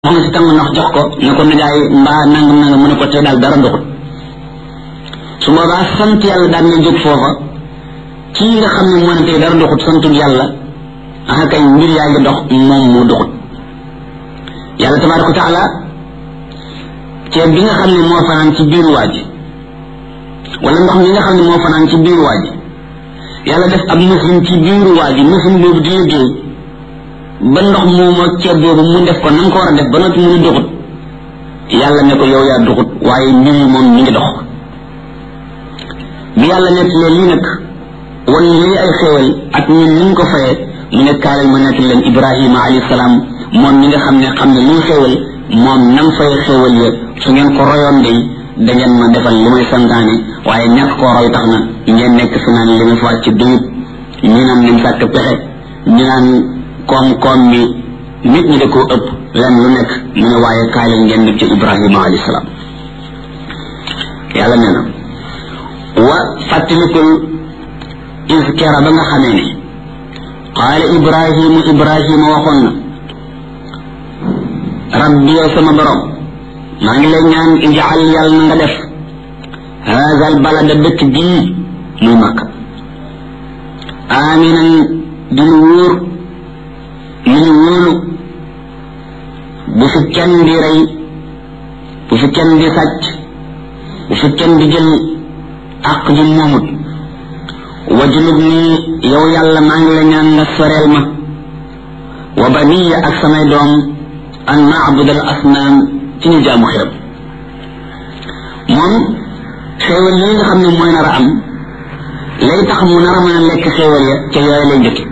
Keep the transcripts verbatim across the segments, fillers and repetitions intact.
moom si tam ndox jox ko ne ko nijaay mbaa nangam nangam mu ne ko tey daal dara ndoxut su boobaa sant yàlla daan na jóg foofa kii nga xam ne moo ne tey dara ndoxut santul yàlla aka kay mbir yaa ngi dox moom moo doxut yàlla tabaaraka wa taala ceeb bi nga xam ne moo fanaan ci biir waaj wala ndox mi nga xam ne moo fanaan ci biir waaj yàlla def ab machine ci biiru waaj machine boobu di liggéey ba ndox moomu ak ceeb boobu mu def ko na nga ko war a def ba noppi mu doxut yàlla ne ko yow yaa doxut waaye mbir yi moom mi ngi dox bi yàlla nekk leen lii nag wan lii ay xéewal ak ñun ni ñu ko fayee mu ne kaalal ma nekk leen Ibrahima alayhi salaam moom mi nga xam ne xam ne lii xéewal moom nam fay xéewal ya su ngeen ko royoon day da ngeen ma defal li may santaane waaye ñàkk koo roy tax na ngeen nekk fi naan li nga fa ci duyut ñu naan nañ sàkk pexe ñu naan koom-koom bi nit ñi da koo ëpp lenn lu nekk mu ne waaye kaay leen ngeen def ci Ibrahima alayhi salaam yàlla nee na wa fàttalikul iskera ba nga xamee ne qaala Ibrahimu Ibrahima waxoon na rabbi yow sama borom maa ngi lay ñaan ijaal yàlla na nga def haza al balada dëkk bii muy Makka aminan di lu wóor lu ñu wóolu bu fi kenn di rey bu fi kenn di sàcc bu fi kenn di jël àq ji moomut wajnub nii yow yàlla maa ngi la ñaan nga soreel ma wa baniya ak samay doom an naabudal asnaam ci ñu jaamu xiram moom xéewal yi nga xam ne mooy nar a am lay tax mu nar a mën a lekk xéewal ya ca yooyu lay njëkki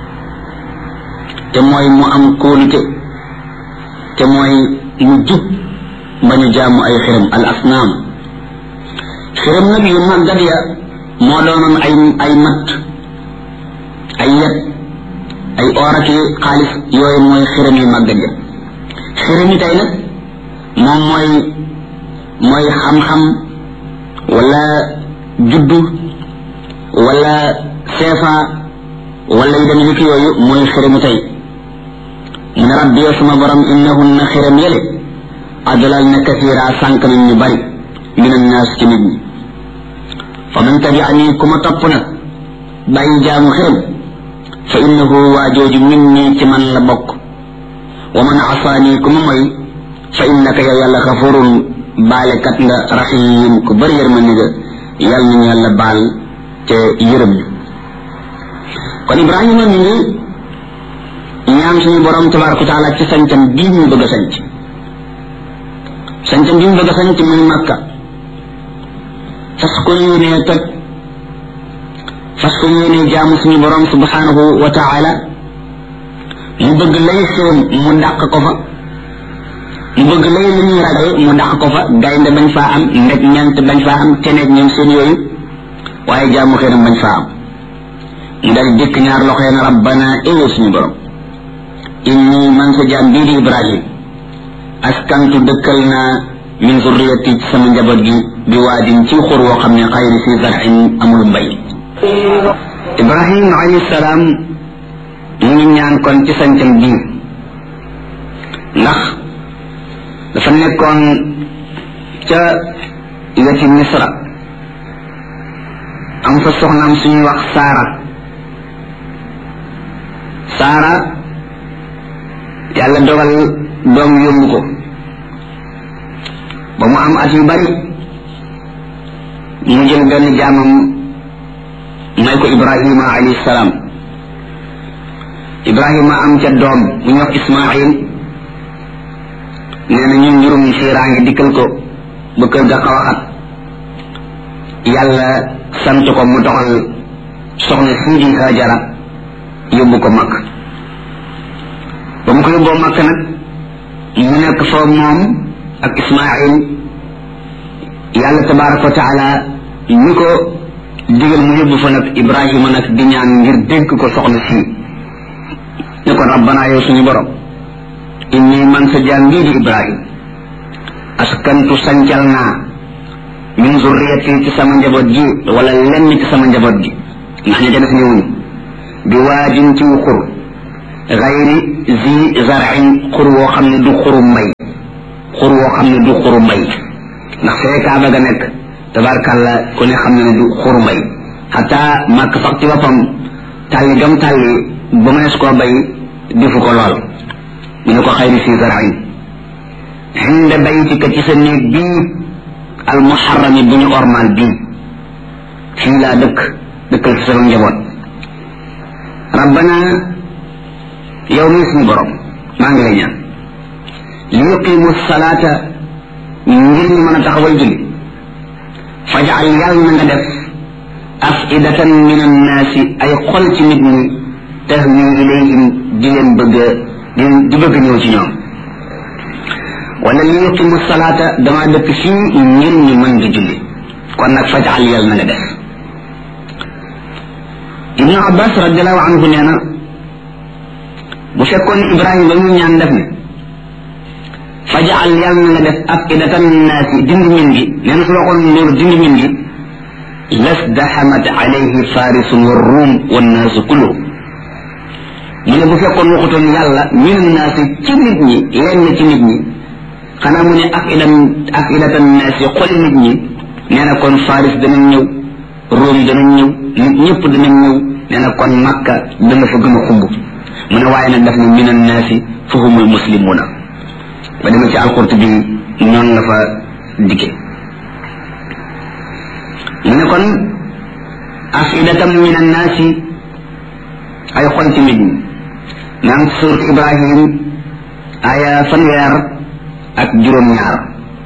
te mooy mu am kóolute te mooy mu jub ba ñu jaamu ay xiram al asnaam xiram nag yu màggat ya moo doonoon ay ay matt ay yet ay oraki xaalis yooyu mooy xiram yu màggat ya xiram yi tey nag moom mooy mooy xam-xam wala juddu wala seefa wala yu dem ni ki yooyu mooy xiramu tey mu ne rabbi yow sama borom innahunna xiram yële adlal na kasiira sànq nañ ñu bari min annaas ci nit ñi fa man tabi'ani ku ma topp nag bàyyi jaamu xiram fa innahu waa jooju minni ci man la bokk wa man asaani ku ma moy fa innaka yow yàlla xafurun baalekat nga rahim ku bari yërmande nga yàlla nañu yàlla baal te yërëm ñu kon Ibrahima mi ngi ñaan suñu borom tabaraka wa taala ci sañcam bii ñu bëgg a sañc sañcam bii ñu bëgg a sañc muy Makka fas ko yéenee toj fas ko yéenee jaamu suñu borom subhanahu wa taala mu bëgg lay xéem mu dàq ko fa mu bëgg lay li ñuy ragal mu dàq ko fa gaynde bañ faa am ndeg ñant bañ faa am teneeg ñoom seen yooyu waaye jaamu xéenam bañ faa am mu dal dikk ñaar loxo na rabbana éwee suñu borom inni man sa jaam bii di Ibrahim askantu dëkkal naa min zurriyati ci sama njaboot gi bi waadin ci xur woo xam ne xayri fi zar'in amul mbay Ibrahim alayhi salaam mu ngi ñaan kon ci sañcam bii ndax dafa nekkoon ca weti Misra am fa soxnaam suñuy wax Saara Saara yàlla dogal doom yóbbu ko ba mu am at yu bari mu jël benn jaamam may ko Ibrahima alayhi salaam Ibrahima am ca doom bu ñu wax Ismaïl nee na ñun njurum siiraange dikkal ko ba kër ga xaw a xat yàlla sant ko mu doxal soxna sii di Hajara yóbbu ko Makka ba mu ko yóbboo Makka nag mu nekk fa moom ak Ismaïl yàlla tabaraka wa taala ñu ko digal mu yóbbu fa nag Ibrahima nag di ñaan ngir dénk ko soxna sii ne ko rabbana yow suñu borom inni man sa jaam bii di Ibrahim askantu sancal naa min zurriyati ci sama njaboot gi wala lenn ci sama njaboot gi ndax ña ca def ñëwuñu bi waadin ci xur xayri zi zar'in xur woo xam ne du xuru mbay xur woo xam ne du xuru mbay ndax fee kaaba ga nekk tabarkàlla ku ne xam ne ne du xuru mbay xataa màkk sax ci boppam tàlli gam tàlli ba mënees koo bay defu ko lool mu ne ko xayri zi zar'in inda baytika ci sa néeg bii al muharrami bu ñu ormal bii fii laa dëkk dëkkal ci sama njaboot rabbana yow mi suñu borom maa ngi lay ñaan li yuqimu salaata ngir ñu mën a taxawal julli fajal yàlla na nga def afidatan min annaasi ay xol ci nit ñi tahwi ilayhim di leen bëgg di bëgg ñëw ci ñoom wala li yuqimu salaata dama dëkk fii ngir ñu mën di julli kon nag fajal yàlla na nga def ibnu abbas radiallahu anhu nee na bu fekkoon ibrahima ba mu ñaan def ne fajal yàlla na nga def afidatan naasi dindi min gi nee na su waxoon loolu dindi min gi lasdaxamat alayhi farisun wa ruum wannaasu kullu mu ne bu fekkoon waxutoon yàlla min naasi ci nit ñi lenn ci nit ñi xanaa mu ne afidan afidatan naasi xoli nit ñi nee na kon faris danañ ñëw ruum danañ ñëw nit ñëpp danañ ñëw nee na kon makka dana fa gën a xumb mu ne waaye nag daf ne min annaasi fa humul muslimuuna ba dama ci alqurtubi noonu la fa dikke mu ne kon afidatam min annaasi ay xol ci nit ñi naan surat ibrahim aya fanweer ak juróom-ñaar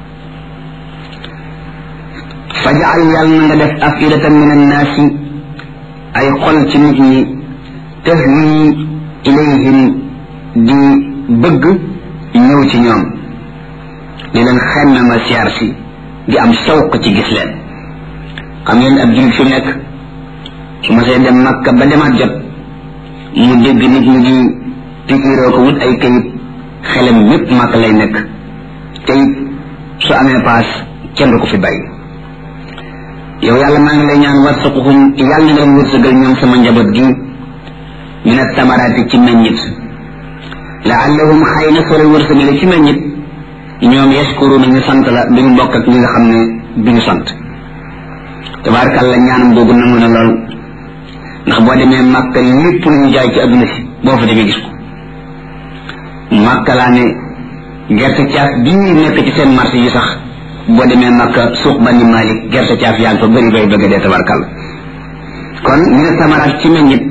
fajal yàlla na nga def afidatan min annaasi ay xol ci nit ñi tahwi ilayhim di bëgg ñëw ci ñoom di leen xemme ma siyaar si di am sawq ci gis leen xam ngeen ab jullit fi nekk su ma see dem makka ba demaat jot mu dégg nit ñi di pikiroo ko wut ay kayit xelam yépp makka lay nekk te it su amee paas kenn du ko fi bàyyi yow yàlla maa ngi lay ñaan warsaquhum yàlla na nga leen wërsëgal ñoom sama njaboot gi min attamaraati ci meññit laallahum xëy na soo leen wërsëgale ci meññit ñoom yashkuruna ñu sant la bi ñu bokk ak ñi nga xam ne bi ñu sant tabaarkalla ñaanam boobu nangu na lool ndax boo demee màkka lépp lu ñu jaay ci adduna si boo fa demee gis ko màkka laa ne gerte caaf bii nekk ci seen marché yi sax boo demee makka suuq bani malik gerte caaf yaa ngi fa bëri bay bëgg dee tabarkal kon ñu ne samaraat ci meññit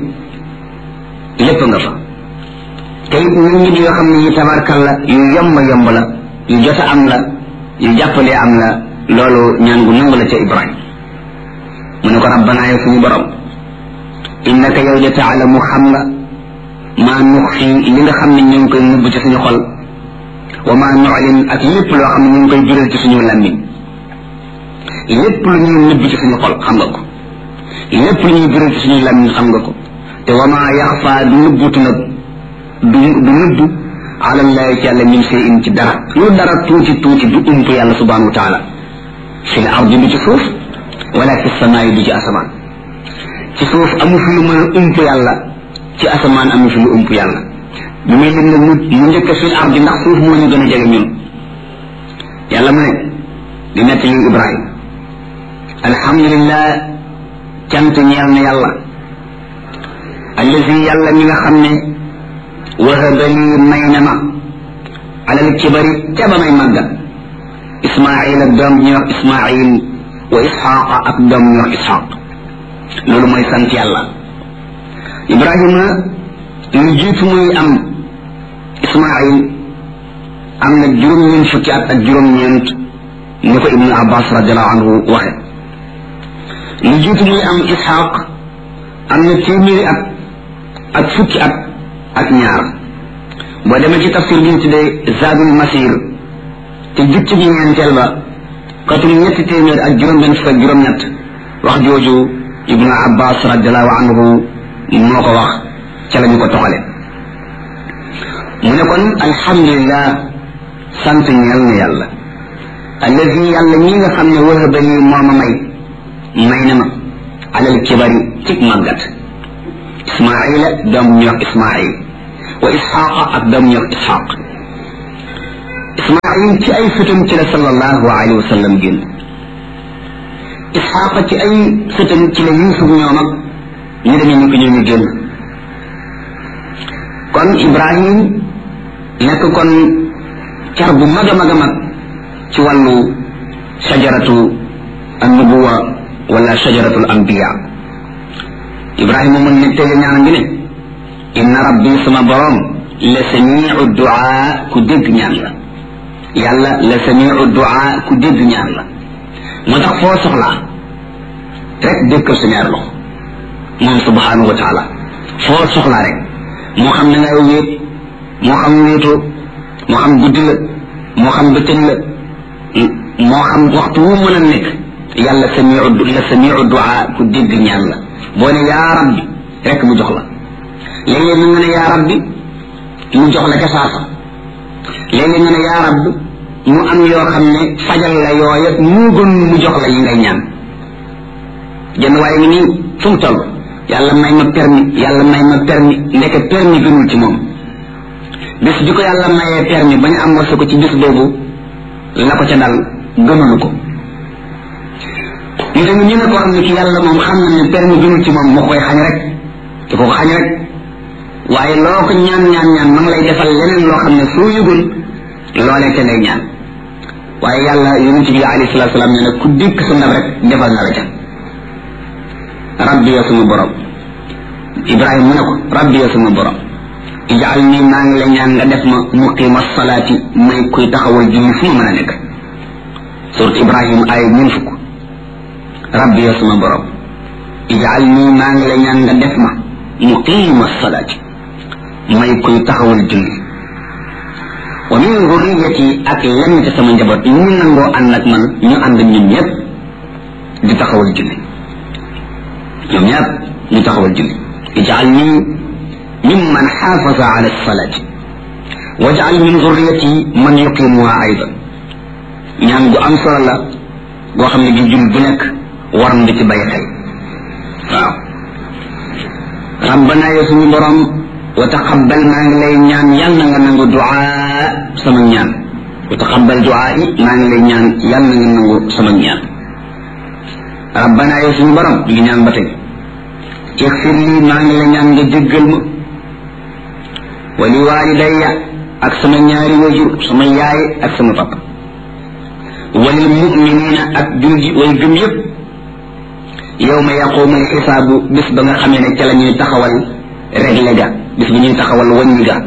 lépp nga fa te it meññit yoo xam ne yi tabarkal la yu yomb yomb la yu jot a am la yu jàppalee am la loolu ñaan gu nangu la ca ibrahim mu ne ko rabbana yow suñu borom innaka yow de taalamu xam nga maa nux fii li nga xam ne ñu ngi koy nëbb ci suñu xol wa maa nu'lin ak lépp loo xam ne ñu ngi koy jural ci suñu làmmiñ lépp lu ñuy nëbb ci suñu xol xam nga ko lépp lu ñuy jural ci suñu làmmiñ xam nga ko te wa maa yaxfaa du nëbbutu nag du du nëbbu ala llahi ci yàlla min shay'in ci dara lu dara tuuti tuuti du ump yàlla subhanahu wa taala fi l ardi du ci suuf wala fi samaayi du ci asamaan ci suuf amu fi lu mën a ump yàlla ci asamaan amu fi lu ump yàlla bi muy lim nag mu mu njëkk fil ardi ndax suuf moo ñu gën a jege ñun yàlla mu ne di nett li ibrahim alhamdulillah cant ñeel na yàlla allazi yàlla mi nga xam ne wahaba lii may na ma alal kibari ca ba may màggat ismail ak doom ñuy wax ismail wa isxaqa ak doom ñuy wax isxaq loolu mooy sant yàlla ibrahima lu jiitu muy am ismail am na juróom-ñeent fukki at ak juróom-ñeent ni ko ibnu abbas radiallahu anhu waxe lu jiitu muy am isxaq am na téeméeri at ak fukki at ak ñaar boo demee ci tafsir bi ñu tuddee zadul masir te jukki bi ñeenteel ba katum ñetti téeméer ak juróom-benn fukk ak juróom-ñett wax jooju ibnu abbas radiallahu anhu moo ko wax ca la ñu ko toxale mu ne kon alhamdulillah sant ñeel na yàlla allazi yàlla ñi nga xam ne wahaba lii moo ma may may na ma alal kibari cig màggat ismaila doom ñu wax ismail wa isxaqa ak doom ñor isxaq ismail ci ay sëtam ci la sallallahu alayhi wa sallam génn isxaqa ci ay sëtam ci la yusuf ñoom ak ñu demee ñu ko ñoo ñu génn kon ibrahim nekk kon car bu mag a mag a mag ci wàllu shajaratu annubuwa wala shajaratul anbiya ibrahima mun ne tege ñaan ngi ne inna rabbi sama borom la samiu duaa ku dégg ñaan la yàlla la samiu duaa ku dégg ñaan la moo tax foo soxlaa rek dékkal sa ñaar loxo moom subhanahu wa taala foo soxlaa rek moo xam ne ngay wéet moo xam wéetoo moo xam guddi la moo xam bëccëg la moo xam waxtu wu mën a nekk yàlla samiu la samiu duaa ku dégg ñaan la boo ne yaa rabbi rek mu jox la léeg-léeg mu nga ne yaa rabbi mu jox la ca saasa léeg-léeg nga ne yaa rabbi mu am yoo xam ne fajal la yooya mu gën mu jox la yi ngay ñaan jënd waaye ngi nii fu mu toll yàlla may ma permis yàlla may ma permis ndeke permis gënul ci moom bis bi ko yàlla mayee permis ba ñu am wasa ko ci bis boobu la ko ca dal gënalu ko ñu tamit ñu ne ko xam ne ki yàlla moom xam na ne permis gënul ci moom moo koy xañ rek te ko xañ rek waaye loo ko ñaan ñaan ñaan ma ngi lay defal leneen loo xam ne soo yëgul loolee te lay ñaan waaye yàlla yonent bi alayhi salaatu salaam ne ne ku dikk sa ndab rek defal na la ca rabbi ya suma borom ibrahima mu ne ko rabbi ya suma borom ijaal nii maa ngi la ñaan nga def ma muqima salaati may kuy taxawal julli fu ma mën a nekk surat ibrahima ay ñun fukk rabbi ya suma borom ijaal nii maa ngi la ñaan nga def ma muqima salaati may kuy taxawal julli wa min zurriyati ak lenn ci sama njaboot ñu nangoo ànd ak man ñu ànd ñun ñëpp di taxawal julli ñoom ñëpp ñu taxawal julli ijaal nii mimman xaafaza ala salaati wajal min zurriyati man yuqimuha aydan ñaan gu am solo la goo xam ne gi jul bu nekk war na di ci bàyyi xel waaw rabbana yow suñu borom wa taqabbal maa ngi lay ñaan yal na nga nangu duaa sama ñaan wa taqabbal duaa yi maa ngi lay ñaan yal na nga nangu sama ñaan rabbana yow suñu borom di ngi ñaan ba tey ixfir lii maa ngi la ñaan nga jéggal ma wa li walidayya ak sama ñaari wajur sama yaay ak sama papa wa lil mu'minina ak julji way gëm yëpp yawma yaqumu al xisaabu bis ba nga xamee ne ca la ñuy taxawal réglé ga bis bi ñuy taxawal wàññi ga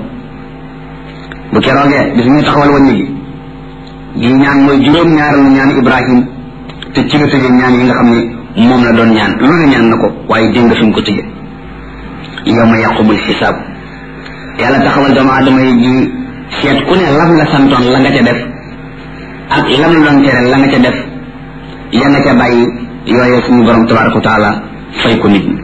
bu keroogee bis bi ñuy taxawal wàññi gi gi ñaan mooy juróom-ñaareelu ñaan Ibrahim te ci la tëjee ñaan yi nga xam ne moom la doon ñaan lu ne ñaan na ko waaye dégg nga fi mu ko tëjee yawma yaqumu al xisaabu yàlla taxawal doomu aadama yi ji seet ku ne lam la santoon la nga ca def ak lam la doon tere la nga ca def ya nga ca bàyyi yooye suñu borom tabaraka wa taala fay ko nit ñi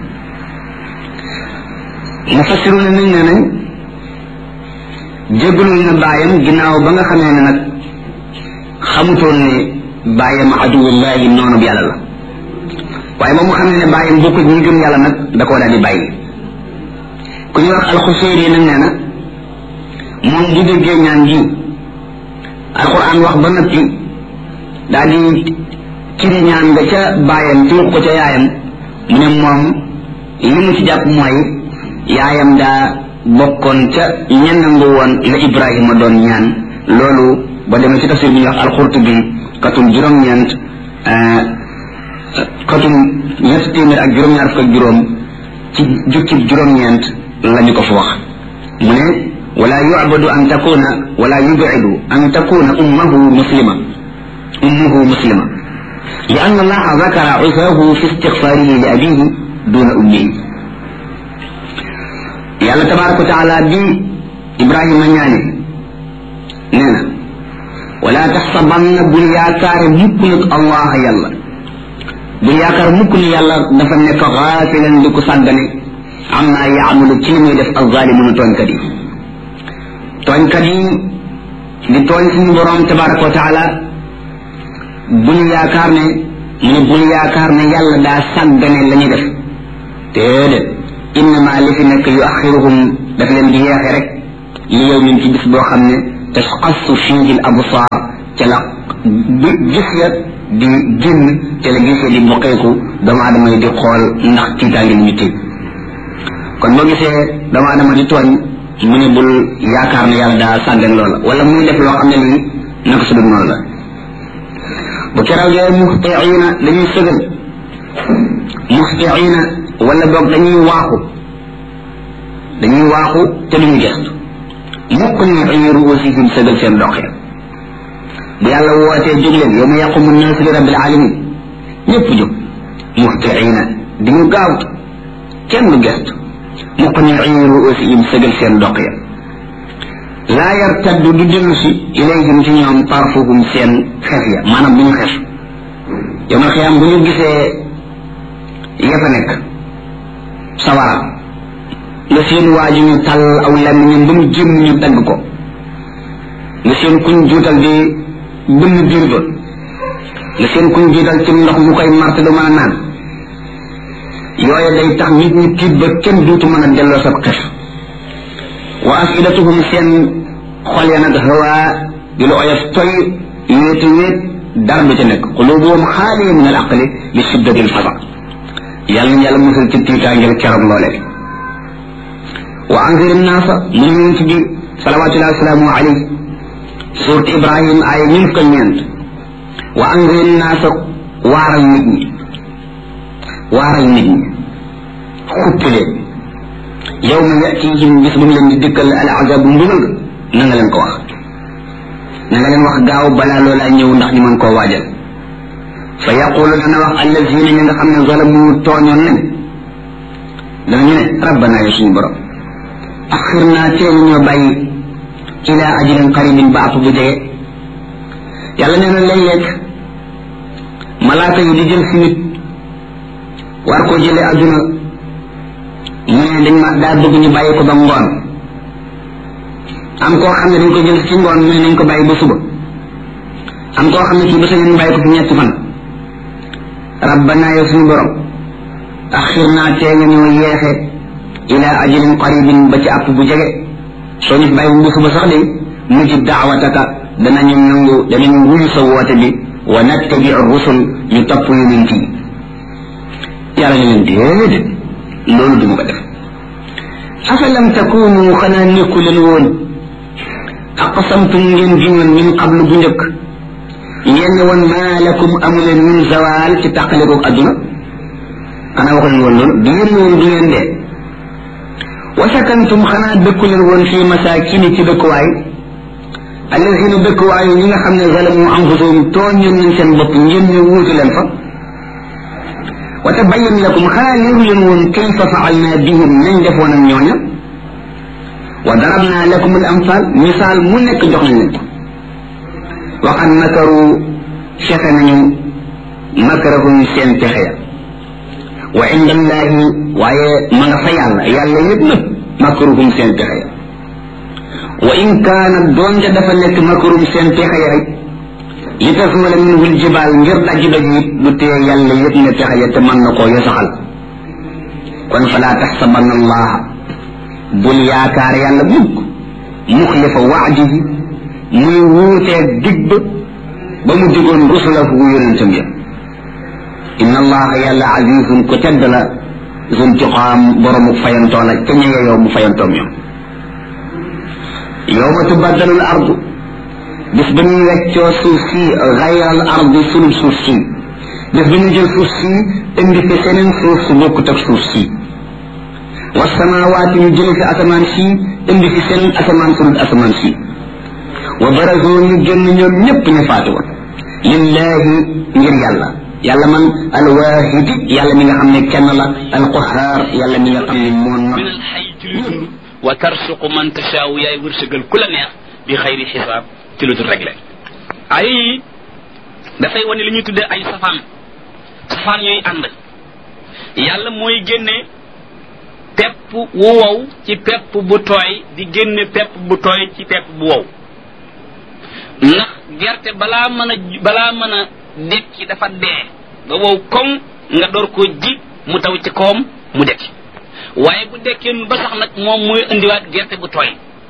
mufassiru ne nañ ne nañ jéggalul na bàyyam ginnaaw ba nga xamee ne nag xamutoon ne bàyyam aduwullahi noonu bi yàlla la waaye ba mu xam ne bàyyam bokkul ñi gëm yàlla nag da koo daal di bàyyi ku ñu wax alxuseeri nag nee na moom bu déggee ñaan ji alquran wax ba noppi daal di ciri ñaan nga ca bàyyam tuur ko ca yaayam mu ne moom li mu ci jàpp mooy yaayam daa bokkoon ca ñennangu woon la Ibrahima doon ñaan loolu ba demee ci tafsir bi ñuy wax alxurtubi katum juróom-ñeent katum ñett téeméer ak juróom-ñaar fukk ak juróom ci jukkib juróom-ñeent lañu ko fa wax mu ne wala yu'badu an takuna wala yub'idu an takuna ummuhu muslima ummuhu muslima li anna allaha dhakara usahu fi istighfarihi li abihi duna ummihi yàlla tabaraka wa taala bi Ibrahima ñaane nee na wala taxsabanna bul yaakaare mukk nag allah yàlla bul yaakaar mukk ni yàlla dafa nekk xaafilan di ko sàggane amma yaamalu ci li muy def alzalimuna tooñkat yi tooñkat yi di tooñ suñu borom tabaraka wa taala bul yaakaar ne mu ne bul yaakaar ne yàlla daa sàggane la ñuy def déedéet innama li fi nekk yu axiruhum daf leen di yeexe rek li yow min ci bis boo xam ne tasqassu fiihi al absaar ca la gis ya di génn ca la gis ya di boqeeku doomu aadama yi di xool ndax tiitaange li ñu tiit kon boo gisee doomu aadama di tooñ mu ne bul yaakaar ne yàlla daa sàggan loola wala muy def loo xam ne lii naka su dul noonu la bu keroogee muhtiina dañuy sëgal muhtiina wala boog dañuy waaxu dañuy waaxu te duñu gestu mukk ni ay ruusihim sëgal seen dox ya bu yàlla wootee jóg leen yawma yaqumu nnaasu li rabbil alamin ñëpp jóg muhtiina di ñu gaaw kenn du gestu mukk ni ay ruusihim sëgal seen dox ya laa yartaddu du dellu si ilayhim ci ñoom tarfuhum seen xef ya maanaam bu ñu xef yow ma xiyaam bu ñu gisee ya fa nekk sawara nga seen waaju ñu tàll aw làmmiñam ba mu jëm ñu dagg ko nga seen kuñ juutal di bënn biir ba nga seen kuñ juutal ci ndox mu koy marte du mën a naan yooye day tax nit ñi tiit ba kenn duutu mën a delloo sa xef wa afidatuhum seen xol ya nag hawaa di lu oyof toy wéetu wéet dara du ca nekk qulubuhum xaaliya min al aqli li shiddati al fasa yàlla na yàlla musal ci tiitaangel keroog loole wa anzir naasa mu ñu ci biir salawatullahi wasalaamu alayhi surat ibrahim ay ñun ko ñeent wa anzir naasa waaral nit ñi waaral nit ñi xuppi leen yow ma yatihim bis bu mu leen di dikkal al azab mbugal na nga leen ko wax na nga leen wax gaaw balaa loolaa ñëw ndax ñu mën koo waajal fa yaqulu dana wax allazina ñi nga xam ne zalamu tooñoon nañ danañu ne rabbana yow suñu borom axirna teelu ñoo bàyyi ila ajrin qaribin baatu bu jege yàlla nee na léeg-léeg malaaka yi di jël si nit war koo jëlee adduna mu ne dañ ma daa bëgg ñu bàyyi ko ba ngoon am koo xam ne dañ ko jël ci ngoon mu ne nañ ko bàyyi ba suba am koo xam ne kii ba sa ñu bàyyi ko fi ñetti fan rabbana yow suñu borom axirna tee nga ñoo yeexe ila ajalin qaribin ba ci àpp bu jege soo ñu bàyyi bu suba sax de mujib daawataka danañu nangu danañu wuyu sa woote bi wa nattabi rusul ñu topp yonent yi yàlla ñu leen déedéet loolu duma ko def afalam takunu xanaa nekku leen woon aqsamtum ngeen giñoon min qablu bu njëkk ngeen ne woon maa lakum amuleen min zawal ci tàqaliko adduna xanaa waxu leen woon loolu du ngeen woon du ngeen dee wa sakantum xanaa dëkku leen woon fii masakini ci dëkkuwaay alladina dëkkuwaay ñi nga xam ne zalamu anfusahum tooñoon nañ seen bopp ngeen ñu wuutu leen fa wa tabayyan lakum xanaa leeru leen woon kayfa faalna bihim nañ defoon ak ñooña wa darabna lakum al amsal misaal mu nekk jox nañ leen ko wa qad makaru fexe nañu makarahum seen pexe ya wa inda allahi waaye ma nga fa yàlla yàlla yëpp nag makaruhum seen pexe ya wa in kaana doonte dafa nekk makaruhum seen pexe ya rek li tasmala minhu aljibaal ngir daj daj it du tee yàlla yëpp ne pexe ya te mën na koo yosaxal kon falaa taxsabanna allaha bul yaakaar yàlla mukk muxlifa waadihi muy wuutee dig ba ba mu digoon rusulahu yonentam ya inna allaha yàlla azizun ko tedd la zuntiqaam boromuk fayantoo la ca ñëwee yow mu fayantoom ñoom yawma tubaddalu al ardu bis ba ñuy weccoo suuf si gayral ardi sunub suuf si bis ba ñu jël suuf si indi fi seneen suuf su bokkut ak suuf si wasamawaati ñu jële fi asamaan si indi fi seneen asamaan sunub asamaan si wa barazu ñu génn ñoom ñëpp ñu faatu woon lillahi ngir yàlla yàlla man alwaahidi yàlla mi nga xam ne kenn la alqahaar yàlla mi nga xam ne moo not wa tarsuqu man tashaau yaay wërsëgal ku la neex bi xayri xisaab ci lu dul réglé ay yi dafay wane li ñuy tuddee ay safaan safaan ñooy ànd yàlla mooy génne pepp wu wow ci pepp bu tooy di génne pepp bu tooy ci pepp bu wow ndax gerte balaa mën a balaa mën a dekki dafa dee ba wow koŋ nga door koo ji mu taw ci kawam mu dekki waaye bu dekkee ba sax nag moom mooy indiwaat gerte bu tooy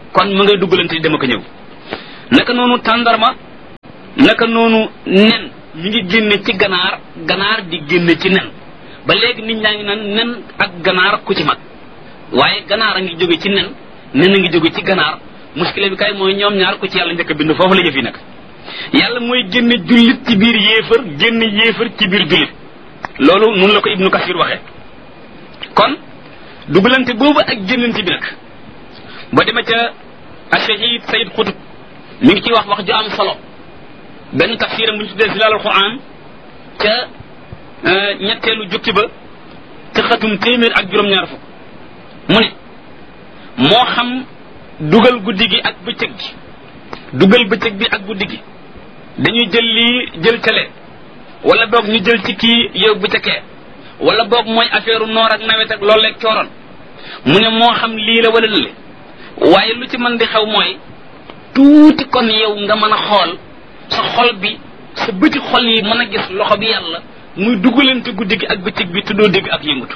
kon mu ngay duggalante di dem ak ñëw naka noonu tàndarma naka noonu nen mi ngi génne ci ganaar ganaar di génne ci nen ba léegi nit ñaa ngi naan nen ak ganaar ku ci mag waaye ganaar a ngi jóge ci nen nen a ngi jóge ci ganaar muskile bi kay mooy ñoom ñaar ku ci yàlla njëkk a bind foofu la jëf yi nag yàlla mooy génne jullit ci biir yéefar génne yéefar ci biir jullit loolu nun la ko ibnu kasir waxe kon dugalante boobu ak génnante bi nag ba dema ca ashahid sayid xutub mi ngi ciy wax wax ju am solo benn tafsiram bu ñu tuddee zilalul quran ca ñetteelu jukki ba ca xatum téeméer ak juróom-ñaar fukk mu ne moo xam dugal guddi gi ak bëccëg gi dugal bëccëg bi ak guddi gi dañuy jël lii jël cale wala boog ñu jël ci kii yow bu ca kee wala boog mooy affaire noor ak nawet ak loolu lekk cooroon mu ne moo xam lii la wala lële waaye lu ci mën di xew mooy tuuti kon yow nga mën a xool sa xol bi sa bëti xol yi mën a gis loxo bi yàlla muy dugalante guddi gi ak bëccëg bi tuddoo dégg ak yëngatu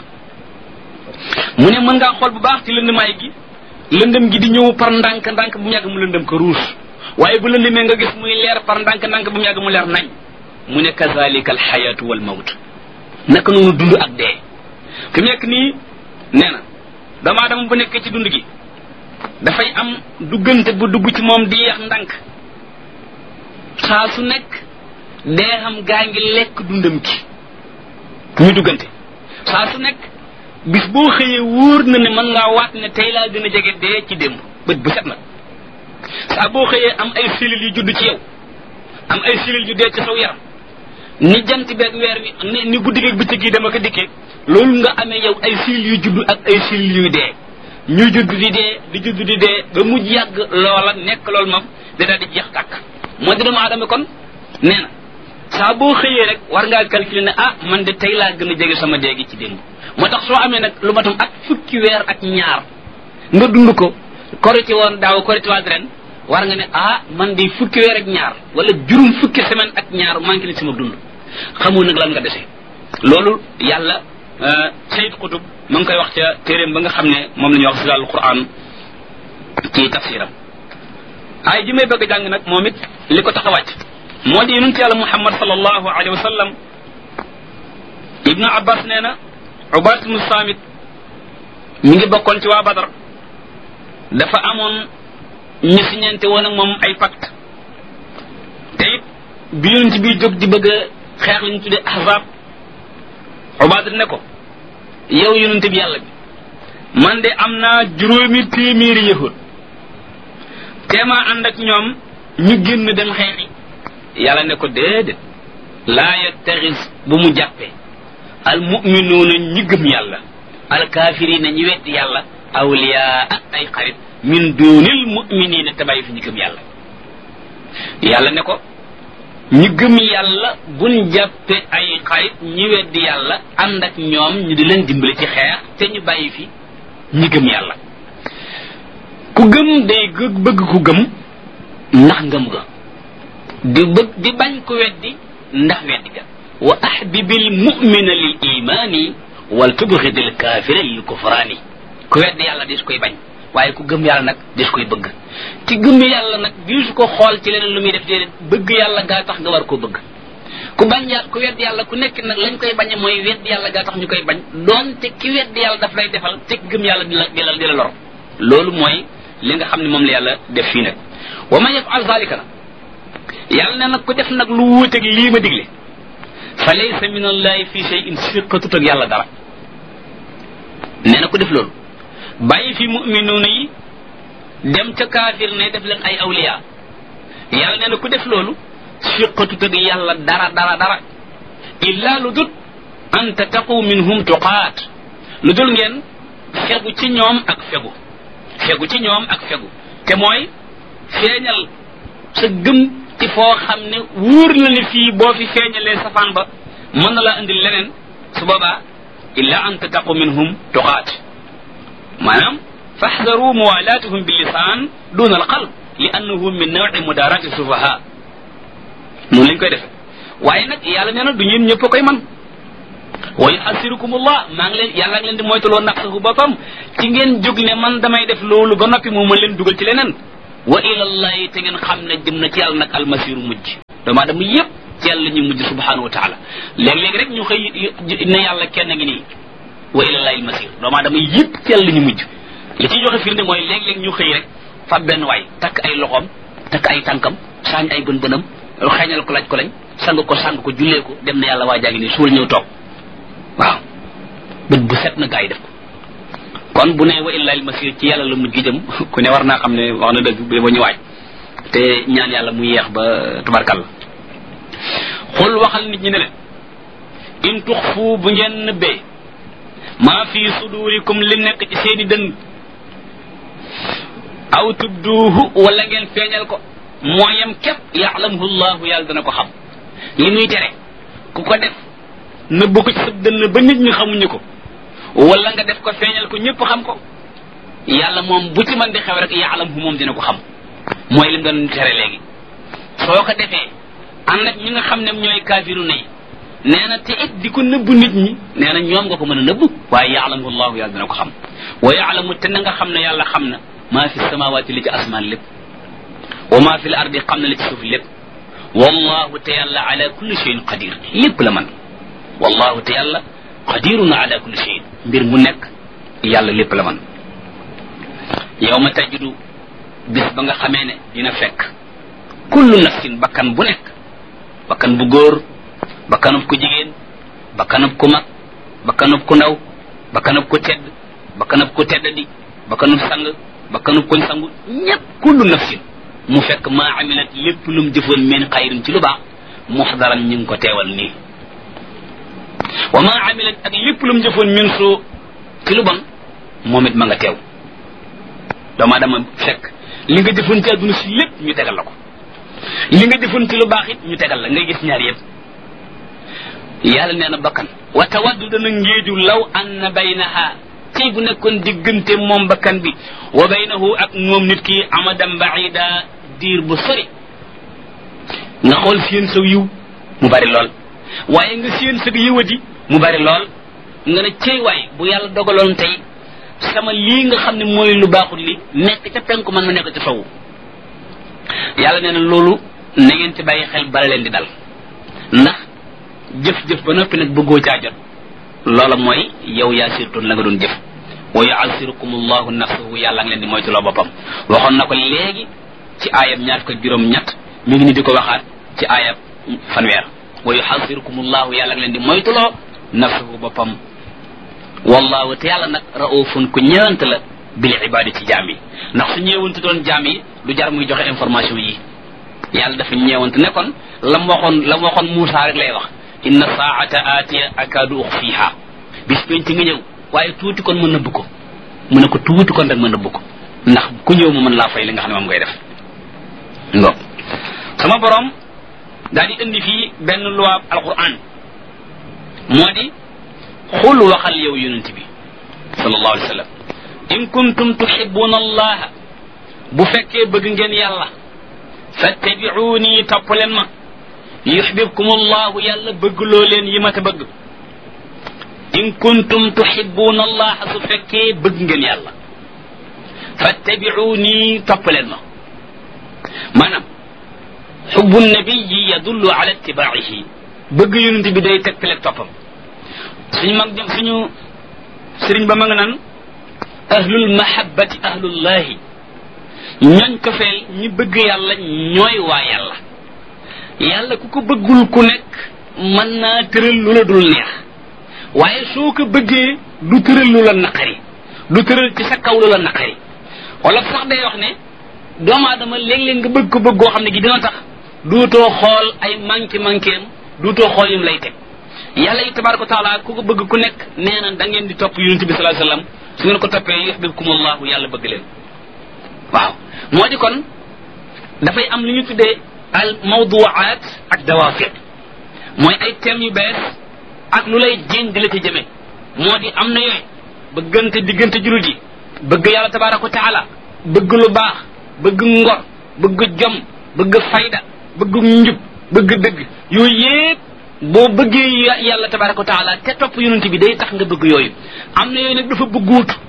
mu ne mën ngaa xool bu baax ci lëndamaay gi lëndëm gi di ñëw par ndànk ndànk bu mu yàgg mu lëndëm ko ruus waaye bu lëndëmee nga gis muy leer par ndànk ndànk bu mu yàgg mu leer nañ mu ne kazalika alxayatu wal mawt naka noonu dund ak dee fi mu nekk nii nee na doomu aadama bu nekkee ci dund gi dafay am duggante bu dugg ci moom di yeex ndànk saa su nekk dee xam gaa ngi lekk dundam ki muy duggante saa su nekk bis boo xëyee wóor na ne mën ngaa waat ne tey laa gën a jege dee ci démb bët bu set nag saa boo xëyee am ay cellules yu judd ci yow am ay cellules yu dee ci saw yaram ni jant beeg weer wi ni ni guddi geeg bëccëg yi dama ko dikkee loolu nga amee yow ay cellules yu judd ak ay cellules yuy dee ñuy judd di dee di judd di dee ba mujj yàgg loola nekk loolu moom da daal di jeex tàkk moo di doomu aadama kon nee na saa boo xëyee rek war ngaa calculer ne ah man de tey laa gën a jege sama dee gi ci démb moo tax soo amee nag lu matum ak fukki weer ak ñaar nga dund ko korité woon daaw korité waat ren war nga ne ah man de fukki weer ak ñaar wala juróom fukki semaine ak ñaar manqué na sama dund xamoo nag lan nga dese loolu yàlla sayid xutub ma ngi koy wax ca téeréem ba nga xam ne moom la ñuy wax zilalul quran ci tafsiram ay ji may bëgg a jàng nag moom it li ko tax a wàcc moo di yonent yàlla muhammad sallallahu alayhi wa sallam ibnu abbas nee na ubaat ibnu saamit mi ngi bokkoon ci waa badar dafa amoon ñu siñente woon ak moom ay pacte te it bi yonent bi jóg di bëgg a xeex li ñu tuddee ahzab ubaat ne ko yow yonent bi yàlla bi man de am naa juróomi téeméeri yahud teemaa ànd ak ñoom ñu génn dem xeexi yàlla ne ko déedéet laa yattaxis bu mu jàppee al muminuuna ñi gëm yàlla al kaafirina ñi weddi yàlla awliyaa ay xarit min dunil muminina te bàyyi fi ñi gëm yàlla yàlla ne ko ñi gëm yàlla buñ jàppe ay xarit ñi weddi yàlla ànd ak ñoom ñu di leen dimbali ci xeex te ñu bàyyi fi ñi gëm yàlla ku gëm day bëgg ku gëm ndax ngëm ga di bëgg di bañ ku weddi ndax weddi ga wa ahbibil mu'mina lil imani wal tubghidil kafira lil kufrani ku weddi yàlla dis koy bañ waaye ku gëm yàlla nag dis koy bëgg ci gëm yàlla nag disu ko xool ci leneen lu muy def déedéet bëgg yàlla gaa tax nga war koo bëgg ku bañ yàlla ku weddi yàlla ku nekk nag lañ koy bañe mooy weddi yàlla gaa tax ñu koy bañ doonte ki weddi yàlla daf lay defal te gëm yàlla di la di la di la lor loolu mooy li nga xam ne moom la yàlla def fii nag wa man yaf'al zalika nag yàlla ne nag ku def nag lu wuuteeg lii ma digle fa laysa min allahi fi shay'in siqatut ak yàlla dara nee na ku def loolu bàyyi fi muminuuna yi dem ca kaafir ne def leen ay awliya yàlla nee na ku def loolu siqatut ak yàlla dara dara dara illa lu dut an tattaqu minhum tuqaat lu dul ngeen fegu ci ñoom ak fegu fegu ci ñoom ak fegu te mooy feeñal sa gëm ci foo xam ne wóor na ne fii boo fi feeñalee safaan ba mën na laa indil leneen su boobaa illa an tattaqu minhum tuqaat maanaam faxdaru muwalaatuhum bil lisaan duna al qalb li annahu min nawci mudaarati sufaha noonu lañ koy defe waaye nag yàlla nee na du ñeen ñëpp a koy man wa yuhasirukum allah maa ngi leen yàlla ngi leen di moytuloo naqsahu boppam ci ngeen jóg ne man damay def loolu ba noppi moo mën leen dugal ci leneen wa ilallahi te ngeen xam ne jëm na ci yàlla nag almasiru mujj doomu aadama yépp ci yàlla ñu mujj subhanahu wa taala léeg-léeg rek ñu xëy ne yàlla kenn ngi nii wa ilallahi almasir doomu aadama yépp ci yàlla ñu mujj li ci joxe firnde mooy léeg-léeg ñu xëy rek fa benn waay takk ay loxoom takk ay tànkam saañ ay bën bënam xeeñal ko laaj ko lañ sang ko sang ko jullee ko dem na yàlla waa jaa ngi nii suul ñëw toog waaw bët bu set na gaa yi def ko kon bu ne wa illahi almasir ci yàlla la mujj jëm ku ne war naa xam ne wax na dëgg bi ba ñu waaj te ñaan yàlla mu yeex ba tubarkalla xul waxal nit ñi ne leen in tuxfu bu ngeen nëbbee maa fi sudurikum li nekk ci seeni dënn aw tubduuhu wala ngeen feeñal ko mooyam képp yaalamuhu llahu yàlla dana ko xam li muy tere ku ko def nëbb ko ci sa dënn ba nit ñi xamuñu ko wala nga def ko feeñal ko ñëpp xam ko yàlla moom bu ci mën di xew rek yaalamuhu moom dina ko xam mooy lim doon tere léegi soo ko defee ànd ak ñi nga xam ne ñooy kaafiru ne nee na te it di ko nëbb nit ñi nee na ñoom nga ko mën a nëbb waaye yaalamuhu llahu yàlla dina ko xam wa yaalamu te na nga xam ne yàlla xam na maa fi samawaati li ci asmaan lépp wa maa fi l ardi xam na li ci suuf lépp wallahu te yàlla ala kulli shay'in qadir lépp la man wallahu te yàlla qadirun ala kulli shay'in mbir mu nekk yàlla lépp la man yawma tajidu bis ba nga xamee ne dina fekk kullu nafsin bakkan bu nekk bakkan bu góor bakkanub ku jigéen bakkanub ku mag bakkanub ku ndaw bakkanub ku tedd bakkanub ku teddadi bakkanub sang bakkanub kuñ sangu ñépp kullu nafsin mu fekk maa amilat lépp lum jëfoon min xayrin ci lu baax muxdaran ñu ngi ko teewal nii wa maa amilat ak lépp lum jëfoon min suu ci lu bon moom it ma nga teew doomu aadama fekk li nga jëfoon ci àdduna si lépp ñu tegal la ko li nga jëfoon ci lu baax it ñu tegal la ngay gis ñaar yëpp yàlla nee na bakkan wa tawaddu dana ngéeju law anna baynaha tey bu nekkoon diggante moom bakkan bi wa baynahu ak moom nit ki amadan baida diir bu sori nga xool seen saw yiw mu bari lool waaye nga seen sag yiwadi mu bari lool nga ne cey waay bu yàlla dogaloon tey sama lii nga xam ne mooy lu baaxul li nekk ca penku man ma nekk ca sowu yàlla nee na loolu na ngeen ci bàyyi xel bala leen di dal ndax jëf-jëf ba noppi nag bëggoo caa jot loola mooy yow yaa sirtoon la nga doon jëf wa yu'assirukum allahu nafsuhu yàlla ngi leen di moytuloo boppam waxoon na ko léegi ci aayab ñaar fukk ak juróom ñett mi ngi ni di ko waxaat ci aayab fanweer wa yu'assirukum allahu yàlla ngi leen di moytuloo nafsuhu boppam wallahu te yàlla nag raufun ku ñëwant la bil ibadi ci jaam yi ndax su ñëwante doon jaam yi du jar muy joxe information yi yàlla dafa ñëwante ne kon lam waxoon lam waxoon Muusaa rek lay wax inna saata atiya akadu ukhfiha bis penc nga ñëw waaye tuuti kon ma nëbb ko mu ne ko tuuti kon rek ma nëbb ko ndax ku ñëw mu mën laa fay li nga xam ne moom ngay def ngo sama borom daal di indi fii benn loi alquran moo di xul waxal yow yonent bi sallallahu alayhi wa sallam in kuntum tuhibbuna allaha bu fekkee bëgg ngeen yàlla fattabi'uni topp leen ma yuhibbukum allahu yàlla bëgg loo leen yi ma ta bëgg in kuntum tuhibbuna allaha su fekkee bëgg ngeen yàlla fattabi'uni topp leen ma maanaam xubbu nabiyi yadullu ala ittibaa'ihi bëgg yonent bi day tegtale toppam suñu mag jëm suñu sëriñ ba ma nga naan ahlul mahabbati ahlullahi ñooñ ko feel ñi bëgg yàlla ñooy waa yàlla yàlla ku ko bëggul ku nekk mën naa tëral lu la dul neex waaye soo ko bëggee du tëral lu la naqari du tëral ci sa kaw lu la naqari wala sax day wax ne doomu aadama léeg-léeg nga bëgg ko bëggoo xam ne gi dina tax duutoo xool ay manqué manquéem duutoo xool yim lay teg yàlla yi tabaraka wa taala ku ko bëgg ku nekk nee na da ngeen di topp yonent bi sallallahu alayhi wasallam su ngeen ko toppee yuhibbukumullahu yàlla bëgg leen waaw moo di kon dafay am lu ñu tuddee al mawduwaat ak dawaafir mooy ay thèmes yu bees ak lu lay jéem di la ci jëme moo di am na yooyu bëggante diggante jullit yi bëgg yàlla tabaraka wa taala bëgg lu baax bëgg ngor bëgg jom bëgg fayda bëgg njub bëgg dëgg yooyu yépp boo bëggee yàlla tabaraka wa taala te topp yonent bi day tax nga bëgg yooyu am na yooyu nag dafa bëgguut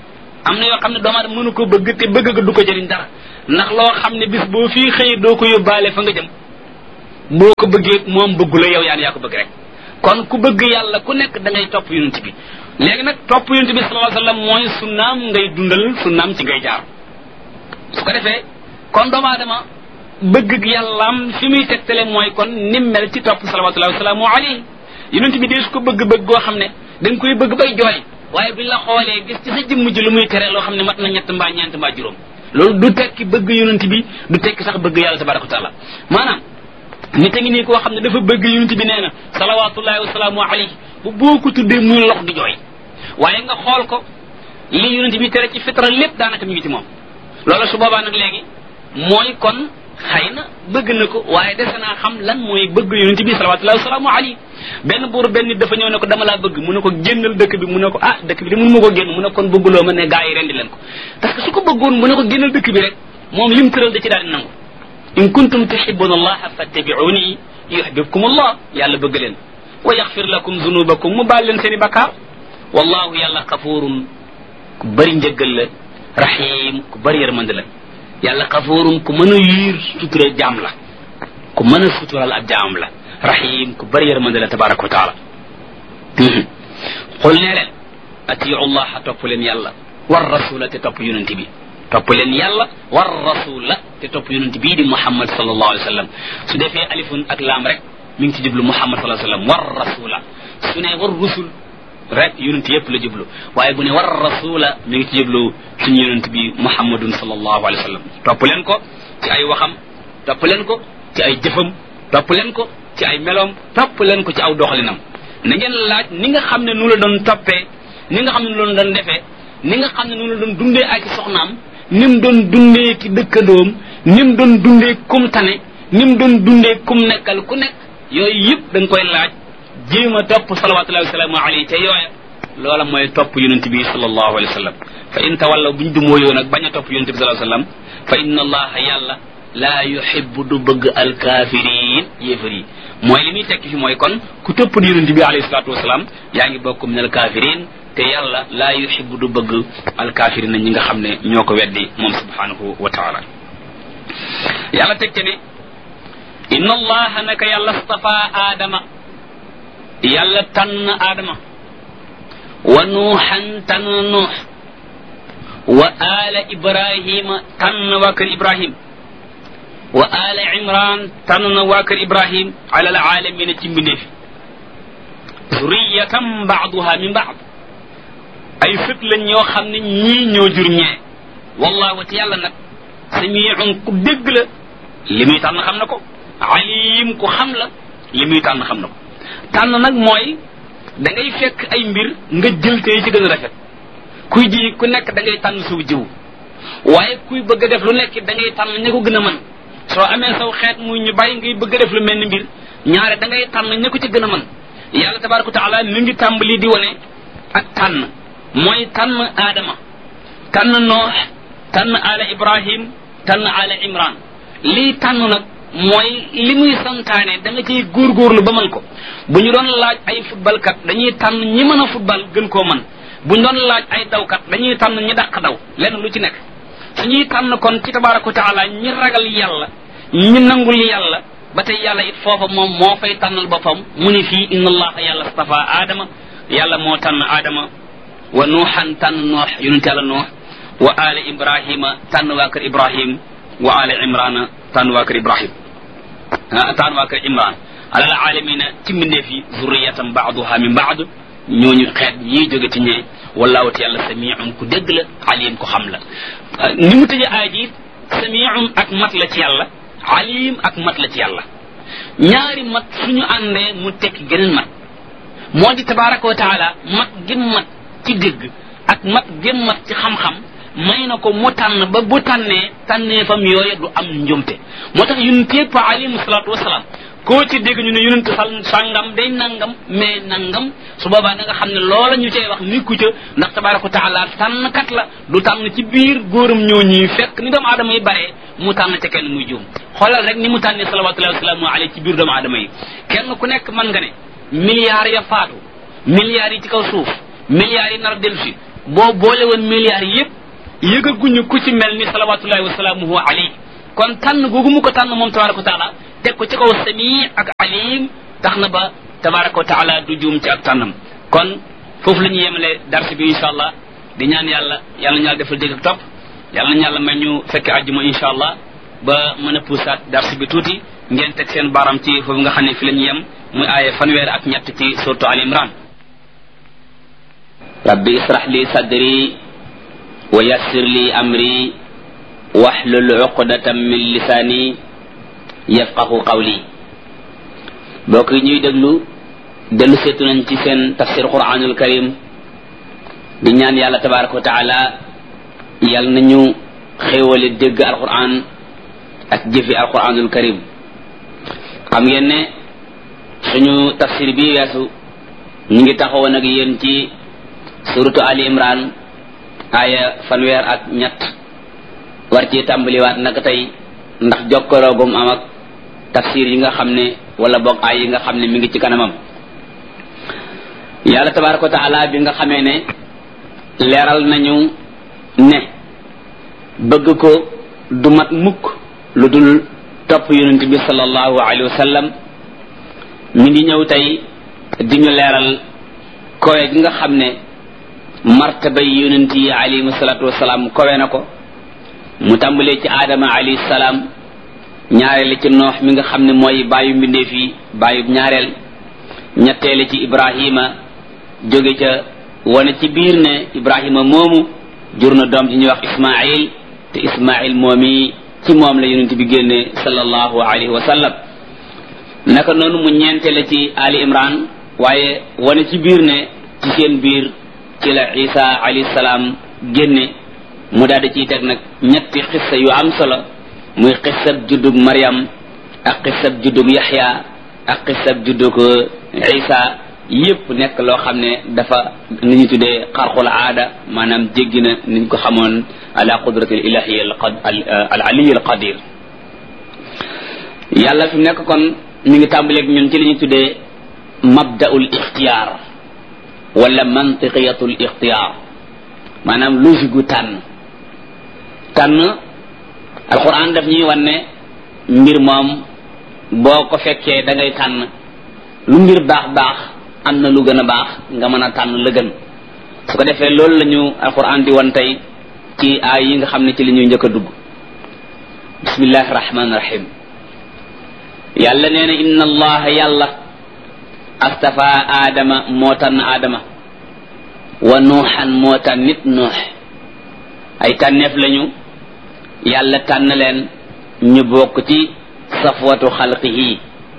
am na yoo xam ne doomu aadama mënu ko bëgg te bëgg ga du ko jëriñ dara ndax loo xam ne bis boo fii xëy doo ko yóbbaale fa nga jëm boo ko bëggee moom bëggu la yow yaan yaa ko bëgg rek kon ku bëgg yàlla ku nekk da ngay topp yonent bi léegi nag topp yonent bi sallallahu alayhi wasallam mooy sunnaam ngay dundal sunnaam ci ngay jaar su ko defee kon doomu aadama bëgg yàllaam fi muy tegtale mooy kon nim mel ci topp salawatullahi wasalaamu alayhi yonent bi dees ko bëgg-bëgg goo xam ne da nga koy bëgg bay jooy waaye buñ la xoolee gis ci sa jëmm ji lu muy tere loo xam ne mat na ñett mbaa ñeent mbaa juróom loolu du tekki bëgg yonent bi du tekki sax bëgg yàlla tabaraka wa taala maanaam nit a ngi nii koo xam ne dafa bëgg yonent bi nee na salawatullahi wasalaamu alayhi bu boo ko tuddee muy lox di jooy waaye nga xool ko li yonent bi tere ci fitra lépp daanaka mi ngi ci moom loolu su boobaa nag léegi mooy kon xëy na bëgg na ko waaye dese naa xam lan mooy bëgg yonent bi salawatullahi wasalaamu alayhi benn buur benn nit dafa ñëw ne ko dama laa bëgg mu ne ko génnal dëkk bi mu ne ko ah dëkk bi de mënu ma ko génn mu ne kon bëgguloo ma ne gaa yi rendi leen ko parce que su ko bëggoon mu ne ko génnal dëkk bi rek moom lim tëral da ci daal di nangu in kuntum tuhibbuna allaha fattabi'uni yuhibbukum allah yàlla bëgg leen wa yaghfir lakum dhunubakum mu baal leen seen i bakkaar wallahu yàlla xafuurun ku bëri njëggal la rahim ku bëri yërmande la yàlla xafuurun ku mën a yiir sutura jaam la ku mën a sutural ab jaam la rahim ku bëri yërmande la tabaraka wa taala xul nee leen atiu allah topp leen yàlla war rasula te topp yonent bi topp leen yàlla war rasula te topp yonent bii di muhammad sallallahu alayhi wa sallam su defee alifun ak laam rek mi ngi ci jublu muhammad sallallahu alayhi wa sallam war rasula su ne war rusul rek yonent yëpp la jublu waaye bu ne war rasula mi ngi ci jublu suñu yonent bi muhammadun sallallahu alayhi wa sallam topp leen ko ci ay waxam topp leen ko ci ay jëfam topp leen ko ci ay meloom topp leen ko ci aw doxalinam na ngeen laaj ni nga xam ne nu la doon toppee ni nga xam ne nu la doon defee ni nga xam ne nu la doon dundee ak soxnaam ni mu doon dundee ki dëkkandoom ni mu doon dundee kum tane ni mu doon dundee kum nekkal ku nekk yooyu yëpp da nga koy laaj jéem a topp salawatullahi wasalaamu alayhi te yooya loola mooy topp yonent bi sallallahu alayhi wa sallam fa in tawallaw buñ du mooyoo nag bañ a topp yonent bi sallallahu alayhi wa sallam fa inna allaha yàlla laa yuhibbu du bëgg alkaafiriin yéefar yi mooy li muy tekki fi mooy kon ku topp di yonent bi alayhi salatu wasalaam yaa ngi bokk min alkaafiriin te yàlla laa yuhibbu du bëgg alkaafiriin ñi nga xam ne ñoo ko weddi moom subhanahu wa taala yàlla teg ca ne inna allaha naka yàlla stafa aadama yàlla tànn aadama wa nuuxan tànn nuux wa aala ibrahima tànn waa kër ibrahim wa aala imran tànn waa kër ibrahim ala alaalamina ci mbindeefi zuriyatan baaduha min baad ay sët lañ ñoo xam ne ñii ñoo jur ñee wallahu te yàlla nag samiun ku dégg la li muy tànn xam na ko alim ku xam la li muy tànn xam na ko tànn nag mooy da ngay fekk ay mbir nga jël tey ci gën a rafet kuy ji ku nekk da ngay tànn suw jiw waaye kuy bëgg a def lu nekk da ngay tànn ña ko gën a mën soo amee saw xeet muy ñu bàyyi ngay bëgg a def lu mel ni mbir ñaare da ngay tànn ña ko ci gën a mën yàlla tabaraka wa taala mi ngi tàmbali di wane ak tànn mooy tànn aadama tànn noox tànn ala ibrahim tànn ala imran lii tànn nag mooy li muy santaane da nga ciy góorgóorlu ba mën ko bu ñu doon laaj ay football kat dañuy tànn ñi mën a football gën koo mën bu ñu doon laaj ay dawkat dañuy tànn ñi dàq daw lenn lu ci nekk suñuy tànn kon ci tabaraka wa taala ñi ragal yàlla ñi nangul yàlla ba tey yàlla it foofa moom moo fay tànnal boppam mu ni fii inna allaha yàlla stafa aadama yàlla moo tànn aadama wa nuuxan tànn noox yonent yàlla noox wa ala ibrahima tànn waa kër ibrahim wa ala imrana tànn waa kër ibrahim tànn waa kër imran alal alamina ci mbindeef yi zurriyatan baaduha min baad ñooñu xeet ñiy jóge ci ñee wallahu te yàlla samiun ku dégg la alim ku xam la ni mu tëjee aaya ji samiun ak mat la ci yàlla alim ak mat la ci yàlla ñaari mat suñu àndee mu tekki geneen mat moo di tabaraka wa taala mat gim mat ci dégg ak mat gim mat ci xam-xam may na ko mu tànn ba bu tànnee tànnee fam yooye du am njumte moo tax yonent yëpp alayhi salaatu wasalaam koo ci dégg ñu ne yonent sal sàngam day nangam mais nangam su boobaa da nga xam ne loola ñu cay wax nikku ca ndax tabaraka wa taala tànnkat la du tànn ci biir góoram ñoo ñi fekk ni doomu aadama yi baree mu tànn ca kenn muy juum xoolal rek ni mu tànnee salawatullahi wasalaamu alayhi ci biir doomu aadama yi kenn ku nekk mën nga ne milliards ya faatu milliards yi ci kaw suuf milliards yi nar a dellu si boo boole woon milliards yëpp yëgaguñu ku ci mel ni salawatullahi wa salaamuhu alayhi kon tànn googu mu ko tànn moom tabaraka wa taala teg ko ci kaw sami ak alim tax na ba tabaraka wa taala du juum ci ak tànnam kon foofu la ñu yemale darsi bi insha allah di ñaan yàlla yàlla ñu yàlla defal dégg ak topp yàlla nañu yàlla may ñu fekk àjjuma insha allah ba mën a puusaat darsi bi tuuti ngeen teg seen baram ci foofu nga xam ne fi la ñu yem muy aaya fanweer ak ñett ci suratu al imran rabbi israh li sadri wa yassir li amri wahlul uqdatan min lisani yafqahu qawli bokk yi ñuy déglu dellu seetu nañ ci seen tafsir quranul karim di ñaan yàlla tabaraka wa taala yàlla nañu xéewale dégg alquran ak jëfi alquranul karim xam ngeen ne suñu tafsir bi weesu ñu ngi taxawoon ak yéen ci suratu ali imran aaya fanweer ak ñett war ci tàmbaliwaat naka tey ndax jokkaloogum am ak tafsir yi nga xam ne wala boog ay yi nga xam ne mi ngi ci kanamam yàlla tabaraka wa taala bi nga xamee ne leeral nañu ne bëgg ko du mat mukk lu dul topp yonent bi sallallahu alayhi wa sallam mi ngi ñëw tey di ñu leeral kowe gi nga xam ne martabay yonent yi alayhi salatu wasalaam kowe na ko mu tàmbalee ci aadama alayhi salaam ñaareel ci noox mi nga xam ne mooy bàyyu mbindeef yi bàyyu ñaareel ñetteele ci ibrahima jóge ca wane ci biir ne ibrahima moomu jur na doom ji ñuy wax ismail te ismail moomi ci moom la yonent bi génne sallallahu alayhi wa sallam naka noonu mu ñeenteele ci ali imran waaye wane ci biir ne ci seen biir ci la isa alayhi salaam génne mu daal di ciy teg nag ñetti xissa yu am solo muy xissab juddug maryam ak xissab juddug yaxya ak xissab juddug isa yépp nekk loo xam ne dafa ni ñu tuddee xarxul aada maanaam jéggi na niñ ko xamoon ala qudratil ilahi al aliy al qadir yàlla fi nekk kon mi ngi tàmbaleeg ñun ci li ñu tuddee mabda'ul ixtiyaar wala mantiqiyatul ixtiyaar maanaam logique gu tànn tànn alquran daf ñuy wan ne mbir moom boo ko fekkee da ngay tànn lu mbir baax baax am na lu gën a baax nga mën a tànn la gën su ko defee loolu la ñu alquran di wan tey ci aay yi nga xam ne ci li ñuy njëkk a dugg bismillahi rahmaani rahim yàlla nee na inna allaha yàlla astafa aadama moo tànn aadama wa nuuxan moo tànn nit nuux ay tànneef lañu yàlla tànn leen ñu bokk ci safwatu xalqihi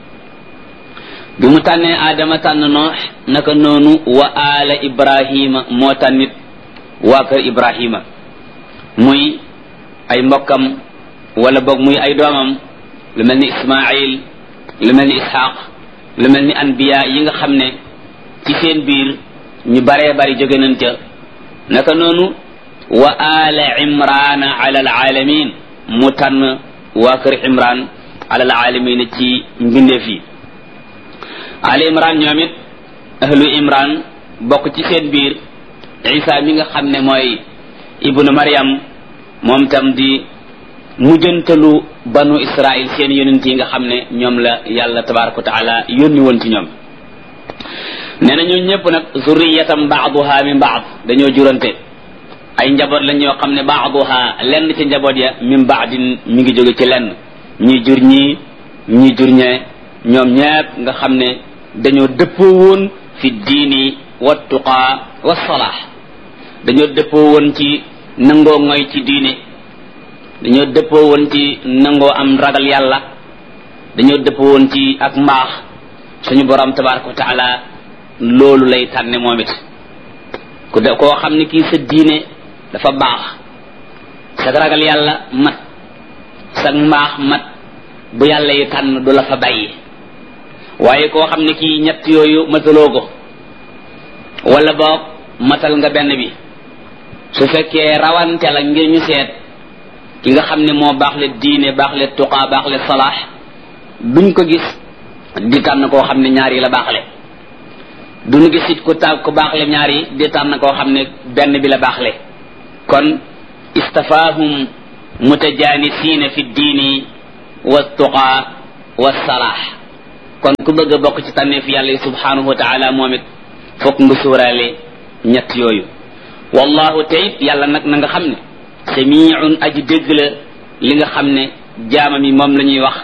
bi mu tànnee aadama tànn noox naka noonu wa aala ibrahima moo tànnit waa kër ibrahima muy ay mbokkam wala boog muy ay doomam lu mel ni ismail lu mel ni ishaq lu mel ni anbiya yi nga xam ne ci seen biir ñu baree bari jóge nañ ca naka noonu wa aala imrana ala alalamin mu tànn waa kër imran ala alalamin ci mbindeef yi ala imran ñoom it ahlu imran bokk ci seen biir isa mi nga xam ne mooy ibnu maryam moom tam di mujjantalu banu israil seen yonent yi nga xam ne ñoom la yàlla tabaraka wa taala yónni woon ci ñoom nee na ñoo ñëpp nag zurriyatam baaduha min baad dañoo jurante ay njaboot lañ ñoo xam ne baaduha lenn ci njaboot ya min baadin mi ngi jóge ci lenn ñi jur ñii ñi jur ñee ñoom ñëpp nga xam ne dañoo dëppoo woon fi diini wa tuqaa wa salaax dañoo dëppoo woon ci nangoo ngoy ci diine dañoo dëppoo woon ci nangoo am ragal yàlla dañoo dëppoo woon ci ak mbaax suñu borom tabaraka wa taala loolu lay tànne moom it ku de koo xam ne kii sa diine dafa baax sa ragal yàlla mat sa mbaax mat bu yàlla yi tànn du la fa bàyyi waaye koo xam ne kii ñett yooyu mataloo ko wala boog matal nga benn bi su fekkee rawante la ngir ñu seet ki nga xam ne moo baax le diine baax le tuqaa baax le salaax duñ ko gis di tànn koo xam ne ñaar yi la baaxle duñu gis it ku ta ku baaxle ñaar yi di tànn koo xam ne benn bi la baaxle kon istafaahum mutajanisiina fi diini wattuqa wassalaax kon ku bëgg a bokk ci tànneef yàlla yi subhanahu wa taala moom it fokk nga suuraale ñett yooyu wallahu tayit yàlla nag na nga xam ne samiun aji dégg la li nga xam ne jaamam yi moom la ñuy wax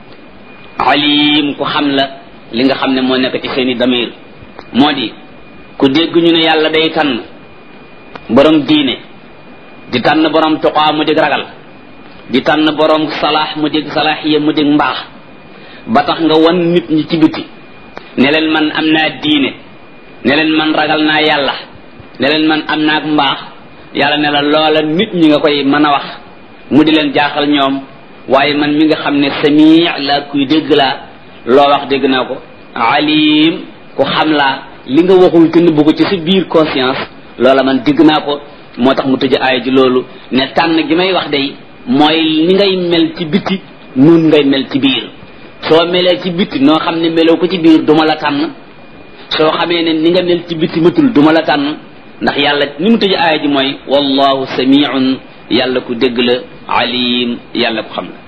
alim ku xam la li nga xam ne moo nekk ci seeni damir moo di ku dégg ñu ne yàlla day tànn borom diine di tànn borom tuqaa mu dégg ragal di tànn borom salaax mu dégg salaaxiya mu dégg mbaax ba tax nga wan nit ñi ci biti ne leen man am naa diine ne leen man ragal naa yàlla ne leen man am naa ak mbaax yàlla ne la loola nit ñi nga koy mën a wax mu di leen jaaxal ñoom waaye man mi nga xam ne samii la kuy dégg laa loo wax dégg naa ko alim ku xam laa li nga waxul te nëbb ko ci sa biir conscience loola man dégg naa ko moo tax mu tëj aaya ji loolu ne tànn gi may wax day mooy ni ngay mel ci biti nun ngay mel ci biir soo melee ci biti noo xam ne meloo ko ci biir duma la tànn soo xamee ne ni nga mel ci biti matul duma la tànn ndax yàlla ni mu tëj aaya ji mooy wallahu samiun yàlla ku dégg la alim yàlla ku xam la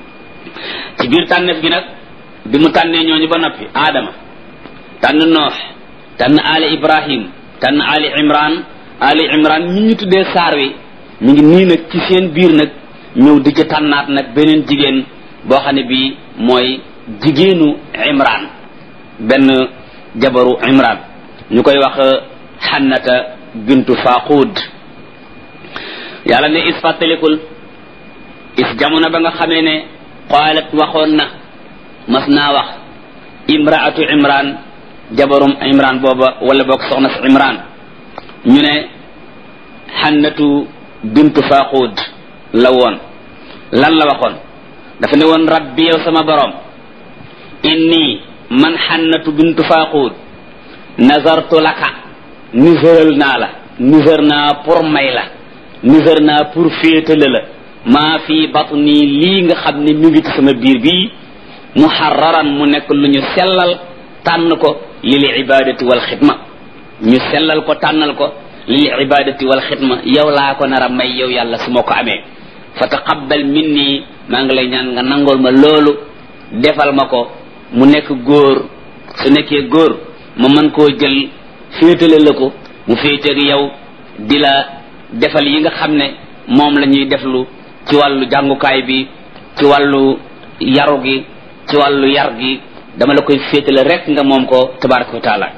ci biir tànneef gi nag bi mu tànnee ñooñu ba noppi aadama tànn noox tànn ali ibrahim tànn ali imran ali imran ñi ñu tuddee saar wi ñu ngi nii nag ci seen biir nag ñëw di ci tànnaat nag beneen jigéen boo xam ne bii mooy jigéenu imran benn jabaru imran ñu koy wax xannata bintu faqud yàlla ne is fàttalikul is jamono ba nga xamee ne qaalat waxoon na mas naa wax imraatu imran jabarum imran booba wala boog soxna si imran ñu ne xannatu bintu faqud la woon lan la waxoon dafa ne woon rabbi yow sama borom inni man xannatu bintu faqud nazartu laka nisëral naa la nisër naa pour may la nisër naa pour féetale la maa fi batni lii nga xam ne mi ngi ci sama biir bii muharraran mu nekk lu ñu sellal tànn ko lil ibadati wal xidma ñu sellal ko tànnal ko lil ibadati wal xidma yow laa ko nar a may yow yàlla su ma ko amee fa taqabbal minni maa ngi lay ñaan nga nangool ma loolu defal ma ko mu nekk góor su nekkee góor ma mën koo jël féetale la ko mu féeteeg yow di la defal yi nga xam ne moom la ñuy deflu ci wàllu jàngukaay bi ci wàllu yaru gi ci wàllu yar gi dama la koy féetale rek nga moom ko tabaraka wa taala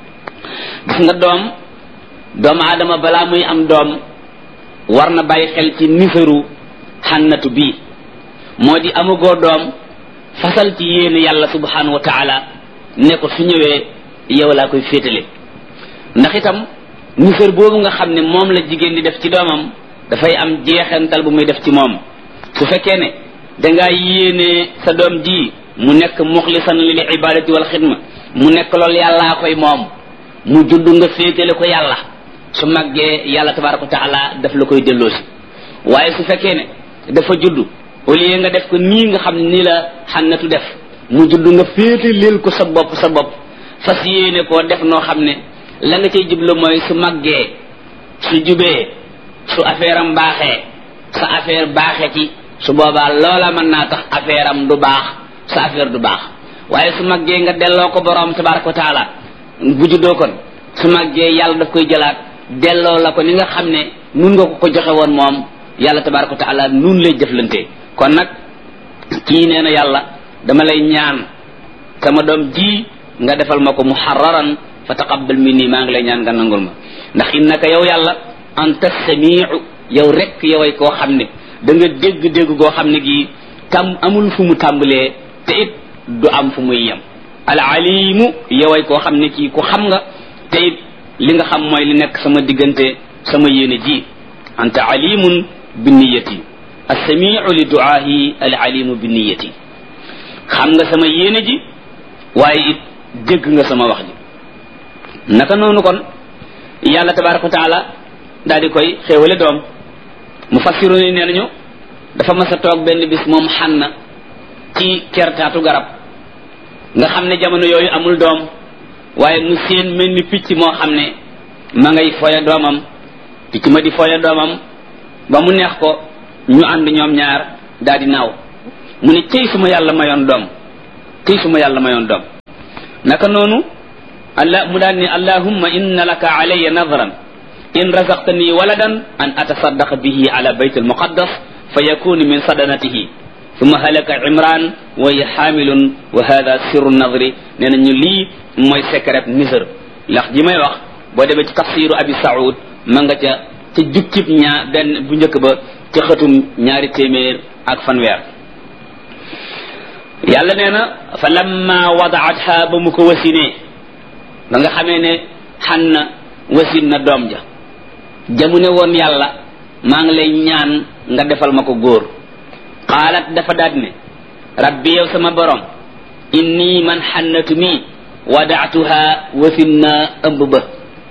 gis nga doom doomu aadama balaa muy am doom war na bàyyi xel ci nisaru xannatu bii moo di amagoo doom fasal ci yéene yàlla subhanahu wa taala ne ko su ñëwee yow laa koy féetale ndax itam nisar boobu nga xam ne moom la jigéen di def ci doomam dafay am jeexantal bu muy def ci moom su fekkee ne dangaa yéene sa doom ji mu nekk muxlisan lil ibadati wal xidma mu nekk loolu yàllaa koy moom mu judd nga féetale ko yàlla su màggee yàlla tabaraka wa taala daf la koy delloosi waaye su fekkee ne dafa judd au lieu nga def ko nii nga xam ne nii la xannatu def mu judd nga féetaleel ko sa bopp sa bopp fas yéene koo def noo xam ne la nga cay jublu mooy su màggee su jubee su affaire am baaxee sa affaire baaxee ci su boobaa loola mën naa tax affaire am du baax sa affaire du baax waaye su màggee nga delloo ko borom tabaraka wa taala bu juddoo kon su màggee yàlla daf koy jëlaat delloo la ko ni nga xam ne nun nga ko ko joxe woon moom yàlla tabaraka wa taala nun lay jëflante kon nag kii nee na yàlla dama lay ñaan sama doom ji nga defal ma ko muharraran fa taqabbal minni maa ngi lay ñaan nga nangul ma ndax innaka yow yàlla anta samiu yow rek yoway koo xam ne da nga dégg-dégg goo xam ne gii tam amul fu mu tàmbalee te it du am fu muy yem al alimu yoway koo xam ne kii ku xam nga te it li nga xam mooy li nekk sama diggante sama yéene ji anta alimun bi niyati assamiu li duaahi al alimu bi niyati xam nga sama yéene ji waaye it dégg nga sama wax ji naka noonu kon yàlla tabaraka wa taala daal di koy xéewale doom mu fassiru ni nee nañu dafa mas a toog benn bis moom xanna ci kertaatu garab nga xam ne jamono yooyu amul doom waaye mu seen mel ni picc moo xam ne ma ngay foya doomam picc ma di foya doomam ba mu neex ko ñu ànd ñoom ñaar daal di naaw mu ne cey suma yàlla mayoon doom cey suma yàlla mayoon doom naka noonu allah mu daal ni allahumma inna laka alayya nadran in razaqtani waladan an atasaddaqa bihi ala bayt almuqaddas fa yakunu min sadanatihi thumma halaka imran wa hiya hamilun wa hadha sirru nadri nee na ñu lii mooy secret nisër ndax ji may wax boo demee ci tafsiru abi saoud ma nga ca ca jukkib ñaa benn bu njëkk ba ca xëtum ñaari téeméer ak fanweer yàlla nee na fa lamma wadaatha ba mu ko wasinee ba nga xamee ne xan na wasin na doom ja jamu ne woon yàlla maa ngi lay ñaan nga defal ma ko góor qaalat dafa daat ne rabbi yow sama borom inni man xannatu mi wadaatuha wasin na ëmb ba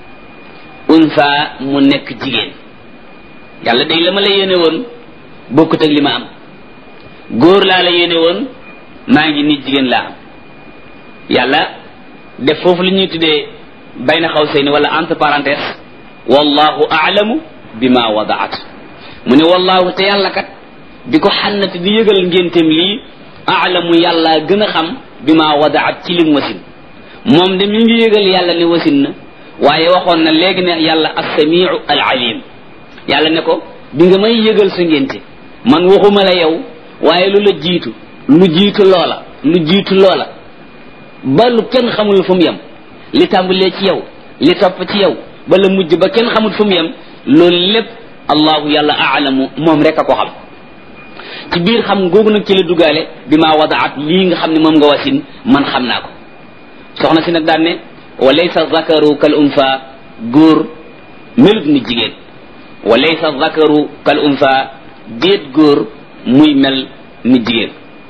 unsa mu nekk jigéen yàlla day la ma la yéene woon bokkut ak li ma am góor laa la yéene woon maa ngi nit jigéen laa am yàlla def foofu li ñuy tuddee bayna xawsayni wala entre parenthèse wallahu a'lamu bima wadaat mu ne wallahu te yàlla kat bi ko xannati di yëgal ngénteem lii a'lamu yàlla gën a xam bima wadaat ci lim wasin moom de mi ngi yëgal yàlla ne wasin na waaye waxoon na léegi ne yàlla as-sami'u al-alim yàlla ne ko bi nga may yëgal sa ngénte man waxuma la yow waaye lu la jiitu lu jiitu loola lu jiitu loola ba lu kenn xamul fu mu yem li tàmbalee ci yow li topp ci yow ba la mujj ba kenn xamul fu mu yem loolu lépp allahu yàlla aalamu moom rek a ko xam ci biir xam googu nag ci la dugaale bi maa wadaat lii nga xam ne moom nga wasin man xam naa ko soxna si nag daan ne wa laysa zakaru kal unsa góor melut ni jigéen wa laysa zakaru kal unsa déet góor muy mel ni jigéen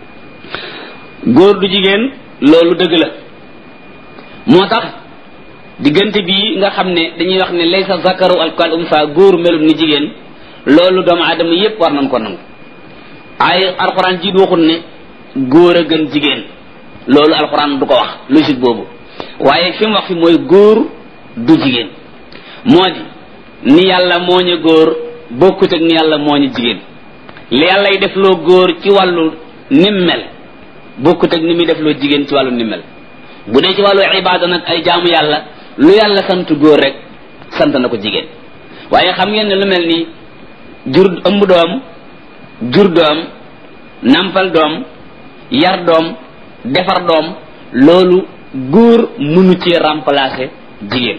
góor du jigéen loolu dëgg la moo tax diggante bii nga xam ne dañuy wax ne laysa zakaru kal unsa góor melut ni jigéen loolu doomu aadama yépp war nañ ko nangu ay alxuraan ji waxul ne góor a gën jigéen loolu alxuraan du ko wax logique boobu waaye fi mu wax fi mooy góor du jigéen moo di ni yàlla moo ñu góor bokkut ak ni yàlla moo ñu jigéen li yàlla y def loo góor ci wàllu nim mel bokkut ak ni muy def loo jigéen ci wàllu nim mel bu dee ci wàllu ibaada nag ay jaamu yàlla lu yàlla sant góor rek sant na ko jigéen waaye xam ngeen ne lu mel ni jur ëmb doom jur doom nampal doom yar doom defar doom loolu góor mënu ci remplacer jigéen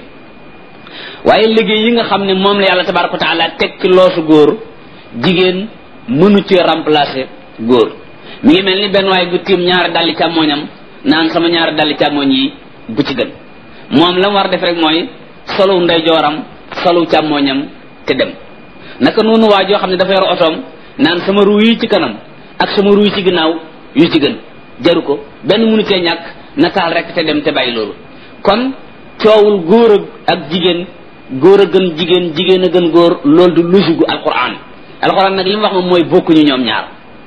waaye liggéey yi nga xam ne moom la yàlla tabaraka wa taala teg ci loosu góor jigéen mënu ci remplacer góor mi ngi mel ni benn waay bu tiim ñaari dalli càmmooñam naan sama ñaari dalli càmmooñ yi bu ci gën moom la mu war def rek mooy solu ndeyjooram solu càmmooñam te dem naka noonu waa joo xam ne dafa yor otoom naan sama ruu yi ci kanam ak sama ruu yi ci ginnaaw yu ci gën jaru ko benn mënu cee ñàkk na taal rek te dem te bàyyi loolu kon coowul góor ak jigéen góor a gën jigéen jigéen a gën góor loolu du logique gu alquran alquran nag li mu wax moom mooy bokkuñu ñoom ñaar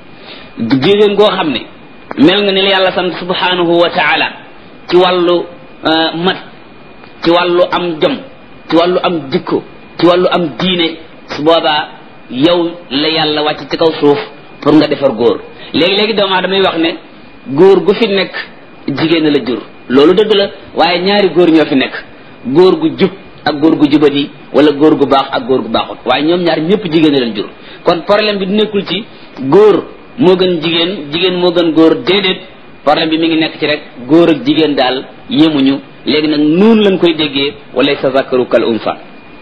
jigéen goo xam ne mel nga ni la yàlla sant subhanahu wa taala ci wàllu mat ci wàllu am jom ci wàllu am jikko ci wàllu am diine su boobaa yow la yàlla wàcc ci kaw suuf pour nga defar góor léegi-léegi doomu aadama damay wax ne góor gu fi nekk jigéen la jur loolu dëgg la waaye ñaari góor ñoo fi nekk góor gu jub ak góor gu jubadi wala góor gu baax ak góor gu baaxut waaye ñoom ñaar ñëpp jigéen leen jur kon problème bi du nekkul ci góor moo gën jigéen jigéen moo gën góor déedéet problème bi mi ngi nekk ci rek góor ak jigéen daal yemuñu léegi nag noonu lañ koy déggee wala sa zakaru kal unsa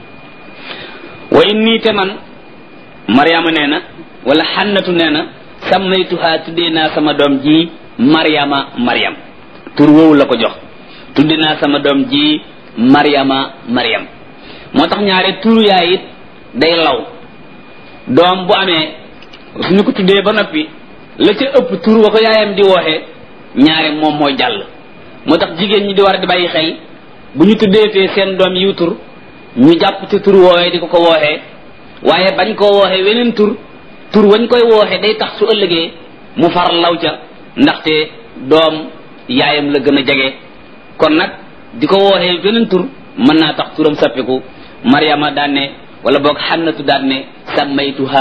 wa inni te man mariama nee na wala xannatu nee na sammaytuha tuddee naa sama doom ji mariama mariam tur woowu la ko jox tuddee naa sama doom ji mariama mariam moo tax ñaare turu yaay it day law doom bu amee suñu ko tuddee ba noppi la ca ëpp tur wa ko yaayam di wooxee ñaare moom mooy jàll moo tax jigéen ñi di war a di bàyyi xel bu ñu tuddeetee seen doom yiw tur ñu jàpp ci tur woowee di ko ko wooxee waaye bañ koo wooxee weneen tur tur wañ koy wooxee day tax su ëllëgee mu far law ca ndaxte doom yaayam la gën a jege kon nag di ko wooxee beneen tur mën naa tax turam sappiku Maryama daan ne wala boog Xannatu daan ne sammaytuha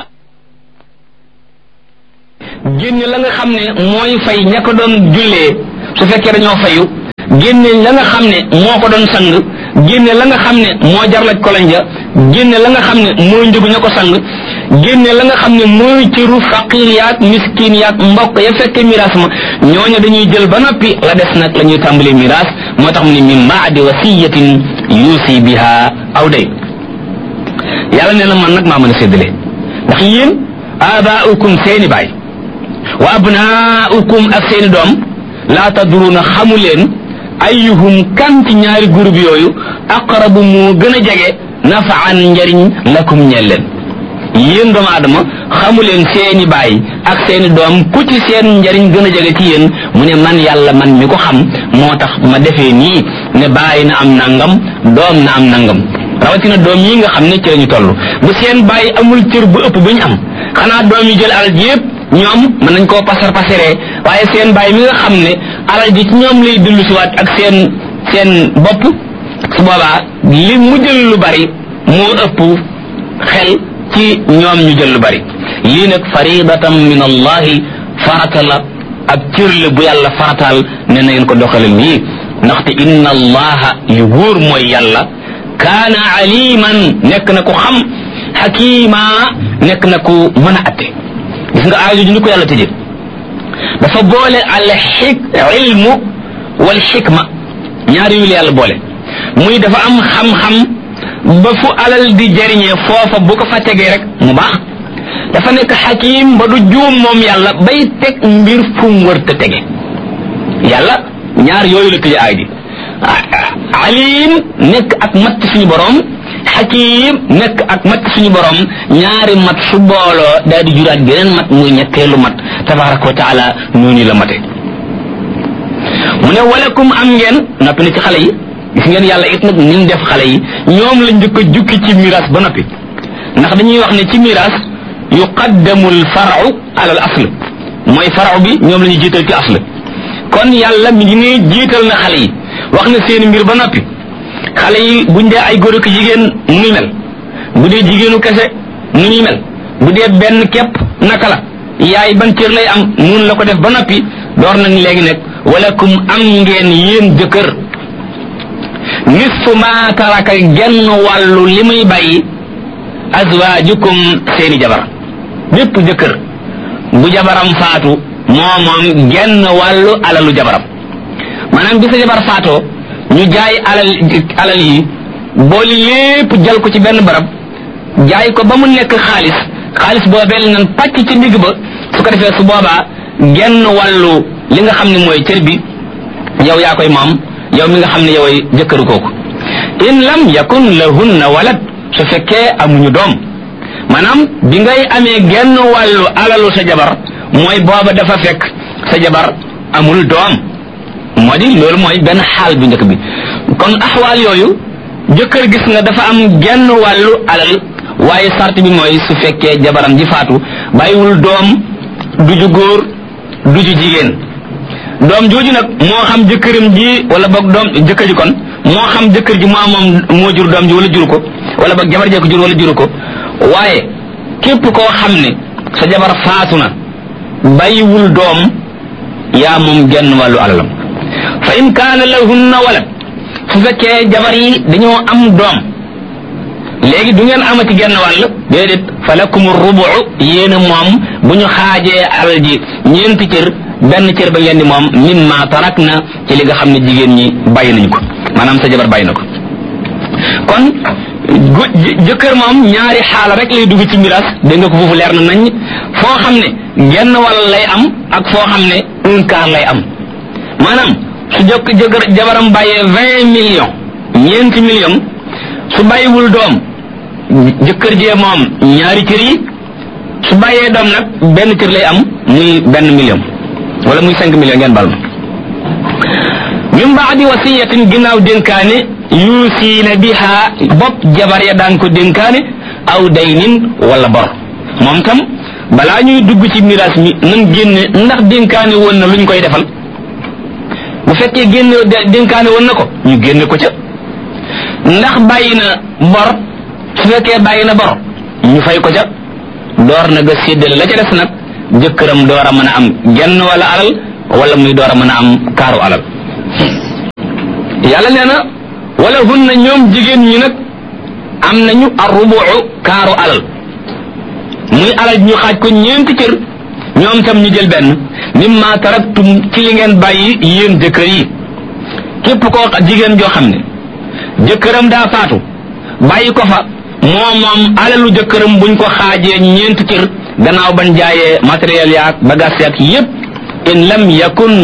génne la nga xam ne mooy fay ña ko doon jullee su fekkee dañoo fayu génne la nga xam ne moo ko doon sang génne la nga xam ne moo jarlaj koloñ ja génne la nga xam ne mooy njëgu ña ko sang génne la nga xam ne mooy cëru faqir yaag miskin yaag mbokk ya fekke miraas ma ñooñu dañuy jël ba noppi la des nag la ñuy tàmbalee miraas moo tax mu ne min baadi wasiyatin yuusi biha aw day yàlla nee na man nag maa mën a séddale ndax yéen abaaukum seeni baay wa abnaaukum ak seeni doom laa tadruuna xamu leen ayyuhum kan ci ñaari groupe yooyu aqrabu moo gën a jege nafaan njariñ lakum ñeel leen yéen doomu aadama xamu leen seeni baay ak seeni doom ku ci seen njariñ gën a jege ci yéen mu ne man yàlla man mi ko xam moo tax ma defee nii ne baay na am nangam doom na am nangam rawatina doom yi nga xam ne ci lañu toll bu seen baay amul cër bu ëpp bu ñu am xanaa doom yi jël alal ji yépp ñoom mën nañ koo pasar pasaree waaye seen baay mi nga xam ne alal ji ci ñoom lay dellu siwaat ak seen seen bopp su boobaa li mu jël lu bari moo ëpp xel ci ñoom ñu jël lu bari lii nag faridatan min allahi farata la ab cër la bu yàlla farataal ne na ngeen ko doxale nii ndaxte inna allaha yu wóor mooy yàlla kaana aliman nekk na ku xam xakima nekk na ku mën a atte gis nga aaju ju ñu ko yàlla tëjee dafa boole al xik ilmu wal xikma ñaari yu la yàlla boole muy dafa am xam-xam ba fu alal di jariñee foofa bu ko fa tegee rek mu baax dafa nekk xakim ba du juum moom yàlla bay teg mbir fu mu wër te tege yàlla ñaar yooyu la tëjee aay ji alim nekk ak matt suñu borom xakim nekk ak mat suñu borom ñaari mat su booloo daal di juraat geneen mat muy ñetteelu mat tabaraka wa taala noonu la mate mu ne walakum am ngeen noppi na ci xale yi gis ngeen yàlla it nag ni mu def xale yi ñoom la njëkk a jukki ci miraas ba noppi ndax dañuy wax ne ci miraas yuqaddamu al faru ala al asl mooy faru bi ñoom la ñu jiital ci asl kon yàlla mi ngi ne jiital na xale yi wax na seen mbir ba noppi xale yi buñ dee ay góor ak jigéen nu ñuy mel bu dee jigéenu kese nu ñuy mel bu dee benn képp naka la yaay ban cër lay am nun la ko def ba noppi door nañ léegi nag walakum am ngeen yéen jëkkër nisfu ma taraka genn wàllu li muy bàyyi azwaajukum seeni jabar bépp jëkkër bu jabaram faatu moo moom genn wàllu alalu jabaram maanaam bi sa jabar faatoo ñu jaay alal alal yi booli lépp jël ko ci benn barab jaay ko ba mu nekk xaalis xaalis boobee la nan pàcc ci ndigg ba su ko defee su boobaa genn wàllu li nga xam ne mooy cër bi yow yaa koy moom yow mi nga xam ne yoway jëkkëru kooku in lam yakun lahunna walad su fekkee amuñu doom maanaam bi ngay amee genn wàllu alalu sa jabar mooy booba dafa fekk sa jabar amul doom moo di loolu mooy benn xaal bu njëkk bi kon axwaal yooyu jëkkër gis nga dafa am genn wàllu alal waaye sart bi mooy su fekkee jabaram ji faatu bàyyiwul doom du ju góor du ju jigéen doom jooju nag moo xam jëkkëram ji wala boog doom jëkkër ji kon moo xam jëkkër ji moo moom moo jur doom ji wala juru ko wala boog jabar jee ko jur wala juru ko waaye képp koo xam ne sa jabar faatu na bàyyiwul doom yaa moom genn wàllu alalam fa in kaana lahunna walad su fekkee jabar yi dañoo am doom léegi du ngeen amati genn wàll déedéet fa lakum rubu yéen a moom bu ñu xaajee alal ji ñeenti cër benn cër ba ngeen di moom mimma tarak na ci li nga xam ne jigéen ñi bàyyi nañu ko maanaam sa jabar bàyyi na ko kon jëkkër moom ñaari xaala rek lay dugg ci miraas dégg nga ko foofu leer na nañ foo xam ne genn wàll lay am ak foo xam ne un quart lay am maanaam su jokk jëkkër jabaram bàyyee vingt millions ñeenti millions su bàyyiwul doom jëkkër jee moom ñaari cër yi su bàyyee doom nag benn cër lay am muy benn million wala muy cinq millions ngeen bal ma min baadi wasiyatin ginnaaw dénkaane yuusiina biha bopp jabar ya daan ko dénkaane aw daynin wala bor moom tam balaa ñuy dugg ci miraas mi nan génne ndax dénkaane woon na luñ koy defal bu fekkee génne dénkaane woon na ko ñu génne ko ca ndax bàyyi na bor su fekkee bàyyi na bor ñu fay ko ca door na nga séddale la ca des nag jëkkëram door a mën a am genn wala alal wala muy door a mën a am kaaru alal yàlla nee na wala hunna ñoom jigéen ñi nag am nañu arrubu kaaru alal muy alal ñu xaaj ko ñeenti cër ñoom tam ñu jël benn mimma taraktum ci li ngeen bàyyi yéen jëkkër yi képp koo jigéen joo xam ne jëkkëram daa faatu bàyyi ko fa moom moom alalu jëkkëram buñ ko xaajee ñeenti cër gannaaw bañ jaayee matériel yaak bagage yaak yépp in lam yakun